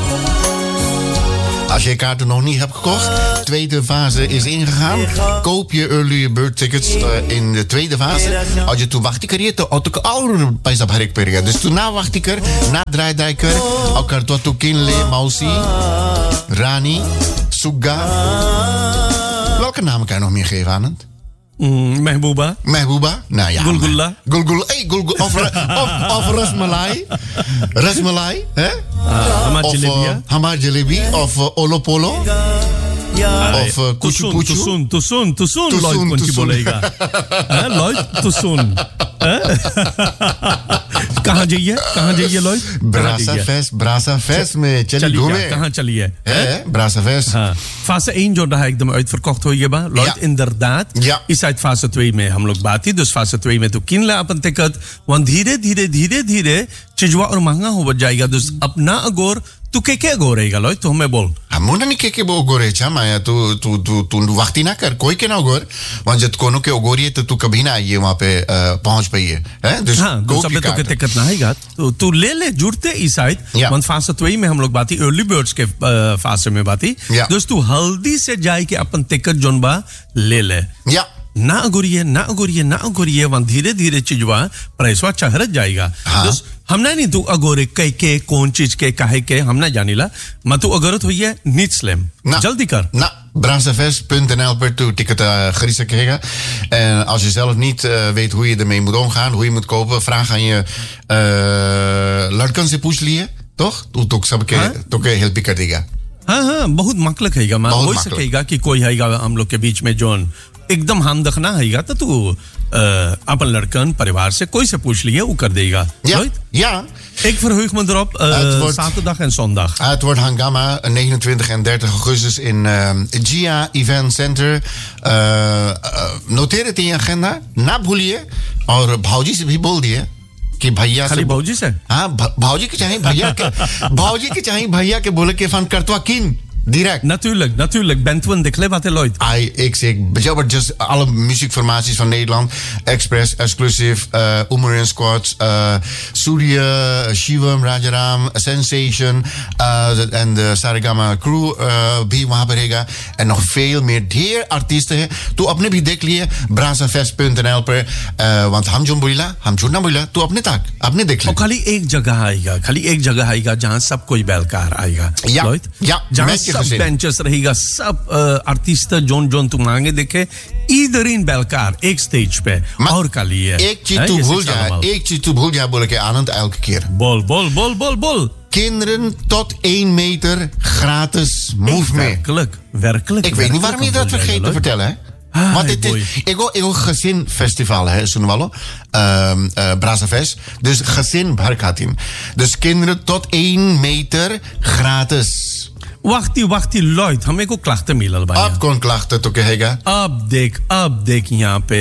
Speaker 2: Als je kaarten nog niet hebt gekocht, de tweede fase is ingegaan. Koop je early bird tickets uh, in de tweede fase. Als je toen wacht ik er je te auto ouder bij dat harek periga. Dus toen na wacht ik er, na draai draai ik er, elkaar tot toe kinle, Mausi, Rani, Suga. Welke namen kan je nog meer geven aan het?
Speaker 1: Mm, Mehbooba.
Speaker 2: Mehbooba? Nou ja.
Speaker 1: Gulgulla.
Speaker 2: Gulgulla. Hey, Gulgulla. Of, of, of Rasmalai. Rasmalai. Hè?
Speaker 1: Ah, Hamar
Speaker 2: of
Speaker 1: Jalebi.
Speaker 2: Uh, Hamar Jalebi. Of uh, Olopolo. Of uh, Kuchu Kuchu.
Speaker 1: Tusun, Tusun, Tusun, Lloyd kon je bolega. Lloyd, Tusun. कहाँ जाइए कहाँ जाइए लॉयड
Speaker 2: ब्रासा फेस्ट ब्रासा फेस्ट में चली घूमे
Speaker 1: कहाँ चलिए
Speaker 2: ब्रासा फेस्ट
Speaker 1: हाँ fase één जो रहा एकदम uitverkocht हो ये बा लॉयड inderdaad इस साइड fase twee में हम लोग बात ही dus fase twee में तो किन ले अपन टिकट वन धीरे धीरे धीरे धीरे चीजवा और महंगा हो जाएगा dus अपना अगोर तू के के अगोर रहेगा लॉयड तो हमें बोल
Speaker 2: हमने नहीं के के वो अगोरे चा माया तू तू तू तू वक्ती ना कर कोई के ना अगोर वहाँ जब कोनो के अगोरी तो तू कभी ना आइए वहाँ पे पहुँच पाइए हैं dus
Speaker 1: हाँ तो सब तो के टिकट ना आएगा तो तू ले ले जुड़ते इस साइड वन fase twee में हम लोग बात ही early birds के fase में बात ही dus तू हल्दी से जाए के अपन टिकट जोनबा ले ले
Speaker 2: या
Speaker 1: ना अगोरिए ना अगोरिए ना अगोरिए वन धीरे धीरे चीजवा प्राइसवा चढ़त जाएगा dus हमने नहीं तू अगोरे कई के कौन चीज के काहे के हमने जानीला मैं तू अगोरत हुई है niet slim जल्दी कर
Speaker 2: ना brasafest punt n l per toe ticket uh, gerissen krijgen. En als je zelf niet uh, weet hoe je ermee moet omgaan, hoe je moet kopen, vraag aan je uh, लड़कन से पूछ लिए toch? तो तो सब के तो के हेल्प कर देगा.
Speaker 1: हाँ हाँ बहुत मकलक हैगा मैं हो सकेगा कि कोई हैगा हम लोग के बीच में जोन एकदम हम दखना हैगा तो तू अपन लड़कन परिवार से कोई से पूछ लिए वो कर देगा.
Speaker 2: Ja, ja.
Speaker 1: Ik verheug me erop, uh, wordt, zaterdag en zondag.
Speaker 2: Het wordt Hangama, negenentwintig en dertig augustus in uh, Gia Event Center. Uh, uh, noteer het in je agenda. Na भूलिए और भाऊजी से भी बोल दिए कि भैया
Speaker 1: खाली भाऊजी से
Speaker 2: हाँ भाऊजी के चाहे भैया के भाऊजी के चाहे भैया के बोले के फन करतवा किन direct.
Speaker 1: Natuurlijk, natuurlijk. Bentwen de Klebat Lloyd.
Speaker 2: Ai, ik zeg, just alle muziekformaties van Nederland. Express, Exclusive, uh, Umarin Squad, uh, Surya, Shivam, Rajaram, Sensation uh, en de Sarigama Crew, uh, Bi Wahaberega. En nog veel meer deer artiesten. Toe apne bhi dekh liye brasafest punt n l per. Uh, want हम जो बोला, हम जो ना बोला, तू अपने तक, अपने देख ले.
Speaker 1: और खाली एक जगह आएगा, खाली एक जगह आएगा जहाँ सब कोई बैलकार आएगा.
Speaker 2: Ja,
Speaker 1: Lloyd?
Speaker 2: ja,
Speaker 1: जहाँ सब benches रहेगा, सब artiesten जोन जोन तू मांगे देखे, iedereen bij elkaar, één stage पे, और का लिए.
Speaker 2: एक चीज तू भूल जा, एक चीज तू भूल जा बोले के आनंद elke keer.
Speaker 1: Bol, bol, bol, bol, bol.
Speaker 2: Kinderen tot één meter gratis movement.
Speaker 1: Werkelijk, werkelijk.
Speaker 2: Ik weet niet waarom je dat vergeet te vertellen, hè?
Speaker 1: Ah,
Speaker 2: want dit is ego ego gezinfestival hè Sunwallo ehm uh, Brasafest dus gezin barkatin dus kinderen tot één meter gratis.
Speaker 1: Wacht die wacht die Lloyd हमें को klachten मिलल बा
Speaker 2: अब कौन klachten तो कहेगा
Speaker 1: अब देख अब देख यहाँ पे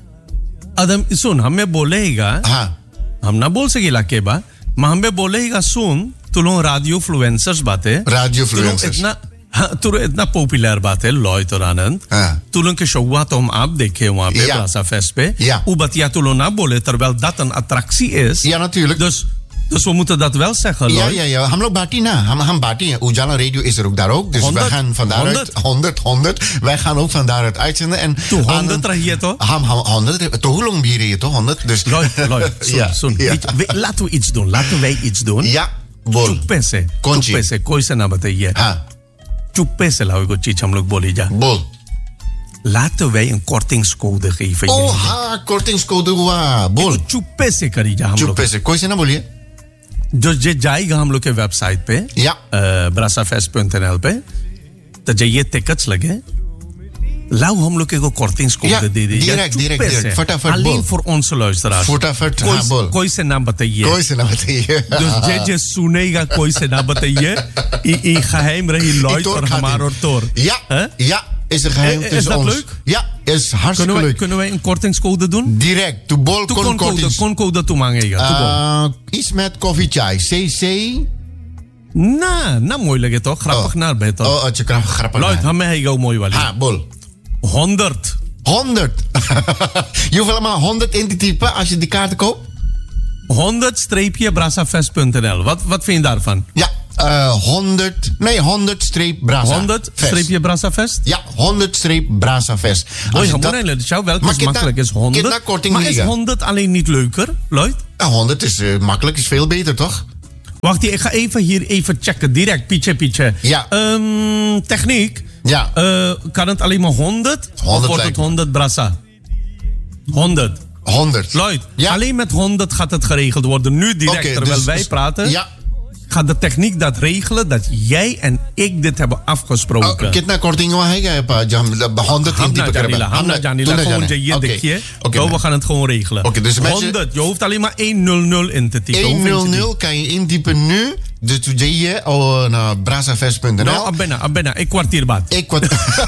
Speaker 1: अदम सुन हमें बोलेगा
Speaker 2: हाँ
Speaker 1: हम ना बोल सकेला के बा हमें बोलेगा सुन तू लोग रेडियो फ्लुएंसर्स बातें
Speaker 2: रेडियो फ्लुएंसर्स
Speaker 1: इतना हाँ तो इतना पॉपुलर बात है लॉयड और आनंद तू लोग के शोवा तो हम आप देखे वहाँ पे ब्रासाफेस्ट पे वो बतिया तू लोग ना बोले terwijl dat een attractie is
Speaker 2: ja natuurlijk
Speaker 1: dus dus we moeten dat wel zeggen
Speaker 2: ja ja ja हम लोग बाटी ना हम हम बाटी Ujala Radio is er ook daar ook dus wij gaan van daaruit honderd honderd wij gaan ook van daaruit uitzenden en
Speaker 1: honderd रहिए तो
Speaker 2: हम हम honderd तो hoe lang bier je toch honderd dus
Speaker 1: Lloyd Lloyd laten we iets doen laten wij iets doen
Speaker 2: ja बोल
Speaker 1: चुप्पे से
Speaker 2: कौन
Speaker 1: चुप्पे
Speaker 2: चीज?
Speaker 1: से कोई से ना बताइए
Speaker 2: हाँ
Speaker 1: चुप्पे से लाओ को चीज हम लोग बोली जा
Speaker 2: बोल.
Speaker 1: laten wij een kortingscode geven
Speaker 2: Oh
Speaker 1: jullie.
Speaker 2: हाँ kortingscode हुआ बोल.
Speaker 1: चुप्पे से करी जा हम लोग
Speaker 2: चुप्पे से कोई से ना बोलिए.
Speaker 1: जो जे जाएगा हम लोग के वेबसाइट पे
Speaker 2: Ja.
Speaker 1: ब्रासाफेस्ट डॉट एन एल पे तो जो ये टिकट्स लगे लाओ हम लोग को kortingscode
Speaker 2: Ja,
Speaker 1: दे दीजिए
Speaker 2: direct,
Speaker 1: चुप्पे
Speaker 2: direct,
Speaker 1: से.
Speaker 2: direct. फटाफट
Speaker 1: alleen
Speaker 2: बोल.
Speaker 1: voor onze luisteraars
Speaker 2: फटाफट
Speaker 1: कोई
Speaker 2: हाँ बोल.
Speaker 1: कोई से ना बताइए
Speaker 2: कोई से ना बताइए.
Speaker 1: dus जे जे सुनेगा कोई से ना बताइए i i geheim रही Lloyd
Speaker 2: Tor
Speaker 1: और
Speaker 2: gaat
Speaker 1: हमारा
Speaker 2: in.
Speaker 1: और Tor
Speaker 2: Ja,
Speaker 1: Hè?
Speaker 2: ja, is een geheim
Speaker 1: Eh, is
Speaker 2: tussen
Speaker 1: dat
Speaker 2: ons.
Speaker 1: leuk?
Speaker 2: Ja, is hartstikke
Speaker 1: kunnen wij
Speaker 2: leuk.
Speaker 1: kunnen wij een kortingscode doen
Speaker 2: Direct, to bol
Speaker 1: tu
Speaker 2: kon
Speaker 1: kon code
Speaker 2: kortings.
Speaker 1: kon code tu mangega tu bol
Speaker 2: Uh, iets met koffie chai. C C.
Speaker 1: na na moeilijk het toch grappig
Speaker 2: Oh.
Speaker 1: naar bij toch
Speaker 2: Oh, het je krap grappig.
Speaker 1: Lloyd hame hij go mooi wel
Speaker 2: Ha, bol.
Speaker 1: honderd
Speaker 2: honderd. Je hoeft allemaal honderd in te typen als je die kaarten koopt.
Speaker 1: honderd streepje brasafest punt n l wat wat vind je daarvan
Speaker 2: Ja, uh, honderd. Nee, honderd streep Brasa.
Speaker 1: honderd
Speaker 2: Fest.
Speaker 1: streepje brasafest
Speaker 2: Ja, honderd streep Brasa Fest. Als
Speaker 1: Mooi,
Speaker 2: je
Speaker 1: gewoon
Speaker 2: dat-
Speaker 1: dat is jou wel
Speaker 2: Maar
Speaker 1: is
Speaker 2: kijk
Speaker 1: makkelijk
Speaker 2: daar-
Speaker 1: is honderd
Speaker 2: kijk daar korting
Speaker 1: maar is
Speaker 2: liggen.
Speaker 1: honderd alleen niet leuker Lloyd
Speaker 2: Ja, honderd is uh, makkelijk, is veel beter toch?
Speaker 1: wacht ik ga even hier even checken direct pietje pietje
Speaker 2: Ja.
Speaker 1: Ehm, techniek
Speaker 2: Ja.
Speaker 1: Eh, kan het alleen maar honderd of
Speaker 2: honderd
Speaker 1: wordt het
Speaker 2: lijkt me.
Speaker 1: honderd brasa honderd
Speaker 2: honderd.
Speaker 1: Lloyd,
Speaker 2: Ja.
Speaker 1: alleen met honderd gaat het geregeld worden. Nu direct,
Speaker 2: Oké,
Speaker 1: terwijl
Speaker 2: dus-
Speaker 1: wij
Speaker 2: dus-
Speaker 1: praten,
Speaker 2: Ja.
Speaker 1: gaat de techniek dat regelen dat jij en ik dit hebben
Speaker 2: Oh,
Speaker 1: afgesproken.
Speaker 2: कितना korting हुआ है pa jam honderd in
Speaker 1: Hamna
Speaker 2: type
Speaker 1: Janila, Hamna Janila, gewoon je je dikje. Zo, we gaan het gewoon regelen.
Speaker 2: Oké, dus mensen-
Speaker 1: honderd, je hoeft alleen maar honderd in te typen. Hoe vind je die?
Speaker 2: honderd kan je intypen nu. Dus toen je je oh, naar brasafest punt n l.
Speaker 1: Nou, abena, abena, ik kwartier baat.
Speaker 2: Ik wat.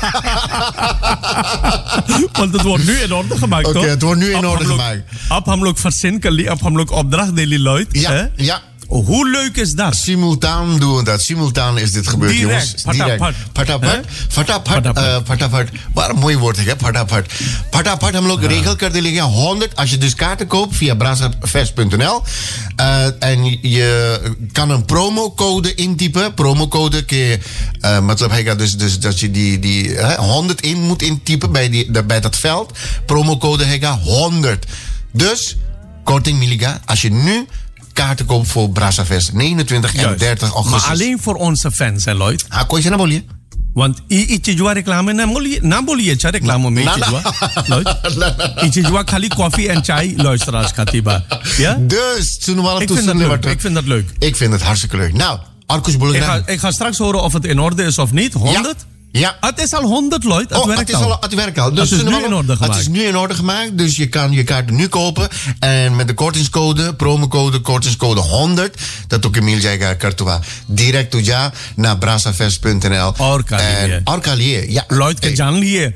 Speaker 1: Want het wordt nu in orde gemaakt,
Speaker 2: Oké,
Speaker 1: toch?
Speaker 2: het wordt nu in
Speaker 1: Ab
Speaker 2: orde
Speaker 1: hamlok-
Speaker 2: gemaakt.
Speaker 1: Ab hamlok verzin kali, ab hamlok opdracht deli Lloyd.
Speaker 2: Ja,
Speaker 1: hè?
Speaker 2: ja.
Speaker 1: Hoe leuk is dat?
Speaker 2: Simultaan doen we dat. Simultaan is dit gebeurd,
Speaker 1: Direct.
Speaker 2: jongens.
Speaker 1: Patapat.
Speaker 2: Patapat.
Speaker 1: Hè?
Speaker 2: Patapat.
Speaker 1: Patapat.
Speaker 2: uh, Patapat. Wat een mooi woord, hè? Patapat. Patapat हम लोग regel कर देंगे honderd. Als je dus kaarten koopt via brasafest punt n l. Uh, en je kan een promocode intypen. Promocode kun je... Uh, मतलब है dus, dus dat je die, die uh, honderd in moet intypen bij, die, bij dat veld. Promocode है honderd. Dus, korting Miliga. Als je nu kaarten koopt voor Brasafest. negenentwintig en
Speaker 1: Juist.
Speaker 2: dertig augustus.
Speaker 1: Maar alleen voor onze fans, hè, Lloyd?
Speaker 2: Ah, kon je naar Bolje?
Speaker 1: Want i- ichi jua reclame na moli na bolie cha reclame mee
Speaker 2: Na-
Speaker 1: ichi
Speaker 2: na-
Speaker 1: jua. Lloyd? Ichi jua khali koffie en chai luisteraars katiba. Ja?
Speaker 2: Dus, toen we al
Speaker 1: Ik
Speaker 2: toe
Speaker 1: vind dat
Speaker 2: stonden,
Speaker 1: leuk.
Speaker 2: wat-
Speaker 1: Ik vind dat leuk.
Speaker 2: Ik vind het hartstikke leuk. Nou, Arkus
Speaker 1: Ik ga,
Speaker 2: Boulevard.
Speaker 1: ik ga straks horen of het in orde is of niet. honderd?
Speaker 2: Ja.
Speaker 1: Het is al honderd, Lloyd. Het
Speaker 2: Oh,
Speaker 1: werkt
Speaker 2: het is
Speaker 1: al.
Speaker 2: al, het werkt al. Dus
Speaker 1: Het is
Speaker 2: toen
Speaker 1: nu
Speaker 2: we al-
Speaker 1: in orde
Speaker 2: Het
Speaker 1: gemaakt.
Speaker 2: is nu in orde gemaakt. Dus je kan je kaarten nu kopen. En met de kortingscode, promocode, kortingscode honderd. Dat ook Emil Jaiga Kartua. Direct toe ja naar brasafest punt n l.
Speaker 1: Orkalier.
Speaker 2: Orkalier, ja.
Speaker 1: Lloyd ke
Speaker 2: Hey.
Speaker 1: jan liye.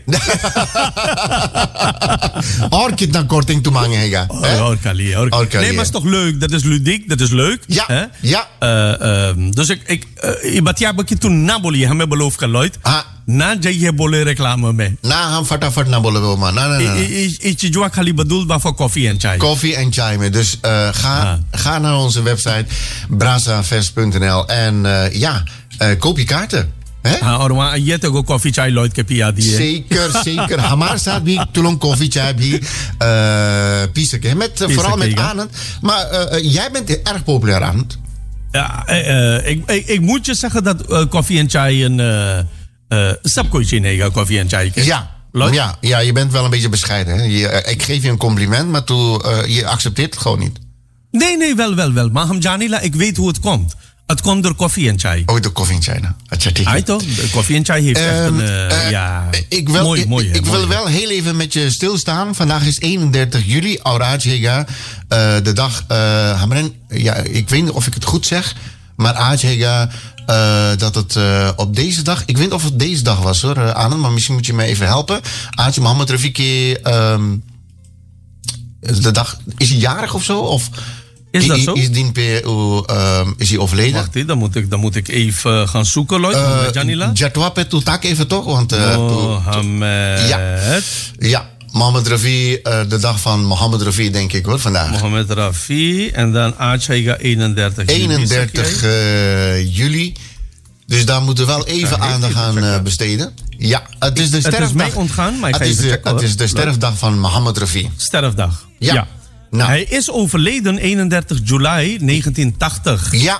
Speaker 2: Or kitna korting toe mange hega. hè?
Speaker 1: Orkalier. Orkalier.
Speaker 2: Orkalier.
Speaker 1: Nee, maar het is toch leuk? Dat is ludiek, dat is leuk.
Speaker 2: Ja,
Speaker 1: hè?
Speaker 2: ja.
Speaker 1: Eh, ehm, dus ik... ik uh, ibat ya bakje toen na bolie. Hame beloof ka, Lloyd.
Speaker 2: Ah.
Speaker 1: Na jaiye bole reclame mee.
Speaker 2: Na ham fatafat na bolle wilma. Na na na.
Speaker 1: Ichi jua khali bedoeld maar voor koffie en chai.
Speaker 2: Koffie en chai mee. Dus uh, ga,
Speaker 1: Ah.
Speaker 2: ga naar onze website brasafest punt n l en uh, ja, uh, koop je kaarten. Hè?
Speaker 1: हाँ और वहाँ ये तो को कॉफी चाय लॉयड के पिया दिए
Speaker 2: Zeker, zeker. हमारे साथ भी tulong koffie chai भी uh, pie सके. Met, uh, vooral met
Speaker 1: sake,
Speaker 2: Anand. Maar uh, uh, jij bent erg populair, Anand.
Speaker 1: Ja, eh, eh, ik, ik, ik moet je zeggen dat uh, koffie en chai een uh, uh, सबको चीनेगा koffie en chai के.
Speaker 2: Ja.
Speaker 1: Lloyd?
Speaker 2: Ja, ja, je bent wel een beetje bescheiden. Hè? Je, uh, ik geef je een compliment, maar toe, uh, je accepteert het gewoon niet.
Speaker 1: Nee, nee, wel, wel, wel. Maar Hamjanila, ik weet hoe het komt. Het komt door koffie en chai.
Speaker 2: Oh, de koffie in China.
Speaker 1: Hij toch? De koffie en chai heeft echt een... Uh,
Speaker 2: Uh,
Speaker 1: ja,
Speaker 2: ik wil,
Speaker 1: mooi,
Speaker 2: ik,
Speaker 1: mooi.
Speaker 2: ik,
Speaker 1: hè,
Speaker 2: ik
Speaker 1: mooi,
Speaker 2: wil
Speaker 1: hè.
Speaker 2: wel heel even met je stilstaan. Vandaag is eenendertig juli, Auraj Hega. Uh, de dag, uh, Hamren, ja, ik weet niet of ik het goed zeg, maar Aaj Hega, uh, dat het uh, op deze dag, ik weet niet of het deze dag was hoor, uh, Anand, maar misschien moet je me even helpen. Aaj Mohammed Rafiki, um, de dag, is hij jarig of zo? Of
Speaker 1: Is dat zo?
Speaker 2: Is, die, uh, is hij overleden?
Speaker 1: Wacht, hè, dan moet, ik, dan moet ik even gaan zoeken, Lloyd.
Speaker 2: Uh,
Speaker 1: Janila.
Speaker 2: Jatwa Petutak even toch? Want, uh,
Speaker 1: Mohammed.
Speaker 2: Ja. Ja, Mohammed Rafi, uh, de dag van Mohammed Rafi, denk ik hoor, vandaag.
Speaker 1: Mohammed Rafi. En dan Aachaiga eenendertig.
Speaker 2: eenendertig uh, juli. Dus daar moeten we wel even
Speaker 1: Ja,
Speaker 2: aandacht
Speaker 1: even
Speaker 2: aan uh,
Speaker 1: checken.
Speaker 2: besteden. Ja, het is de
Speaker 1: Het is
Speaker 2: sterfdag.
Speaker 1: mij ontgaan, maar ik ga
Speaker 2: het is
Speaker 1: even
Speaker 2: de,
Speaker 1: checken,
Speaker 2: Het
Speaker 1: hoor.
Speaker 2: is de sterfdag van Mohammed Rafi.
Speaker 1: Sterfdag.
Speaker 2: Ja. Nou.
Speaker 1: Hij is overleden eenendertig juli negentien tachtig.
Speaker 2: Ja,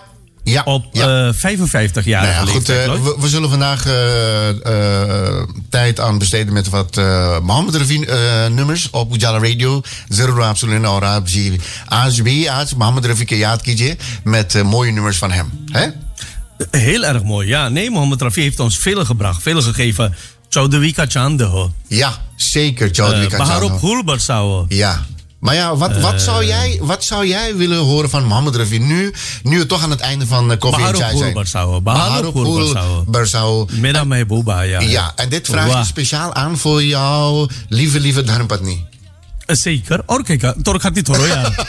Speaker 2: Ja,
Speaker 1: op
Speaker 2: ja.
Speaker 1: Uh, vijfenvijftig-jarige
Speaker 2: nou ja, goed,
Speaker 1: leeftijd.
Speaker 2: Uh, we, we zullen vandaag uh, uh, tijd aan besteden met wat uh, Mohammed Rafi uh, nummers op Ujala Radio. Zero absoluut ora A S B, Mohammed Rafi Kiyat Kije met uh, mooie nummers van hem. Hè?
Speaker 1: Heel erg mooi, ja. Nee, Mohammed Rafi heeft ons veel gebracht, veel gegeven. Chaudhry Chand.
Speaker 2: Ja, zeker. Chaudhry
Speaker 1: uh,
Speaker 2: Chand.
Speaker 1: Baharop Hulbarsao.
Speaker 2: Ja. Maar ja, wat, wat, zou jij, wat zou jij willen horen van Mohammed Rafi nu, nu we toch aan het einde van uh, Koffie en Chai zijn?
Speaker 1: Baharop
Speaker 2: Hulbarsao.
Speaker 1: Mera Mehbooba, ja.
Speaker 2: Ja, en dit vraag je speciaal aan voor jou, lieve, lieve Dharmpatni.
Speaker 1: Zeker. Or kijk, toch gaat dit hoor, ja.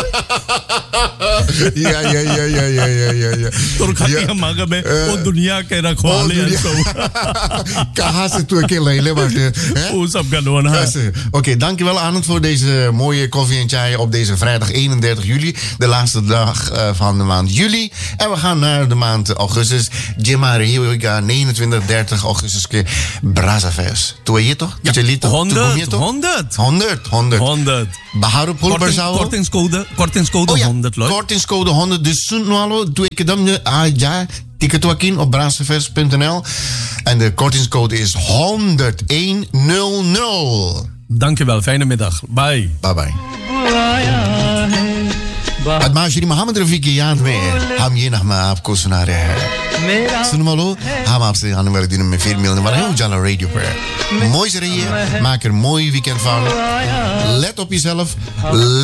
Speaker 2: Ja, ja, ja, ja, ja, ja, ja, ja.
Speaker 1: Toch gaat hij maken met oh dunia ke rakhwale en zo.
Speaker 2: Kaha se tu ke lele maar.
Speaker 1: Hoe sab gaan ha.
Speaker 2: Oké, dankjewel Arnold voor deze mooie koffie en chai op deze vrijdag eenendertig juli, de laatste dag uh, van de maand juli. En we gaan naar de maand augustus. Jema Rioga negenentwintig, dertig augustus ke Brazzavers. Toe je toch?
Speaker 1: Ja, honderd, honderd.
Speaker 2: honderd, honderd.
Speaker 1: honderd.
Speaker 2: Baharop Hulbarsao.
Speaker 1: Kortingscode, kortingscode
Speaker 2: oh, ja.
Speaker 1: honderd, Lloyd.
Speaker 2: Kortingscode honderd. Dus Sunwalo, doe ik het dan ah, ja, ticket wakin op brazzavers punt n l. En de kortingscode is honderd honderd.
Speaker 1: Dankjewel, fijne middag. Bye.
Speaker 2: Bye bye. Het maasje Mohammed Rafi की याद में हम ये नगमा आपको सुना रहे हैं सुन वालों हम आपसे आने वाले दिनों में फिर मिलने वाले हैं उजाला रेडियो पर mooi रहिए maak er mooi weekend van let op jezelf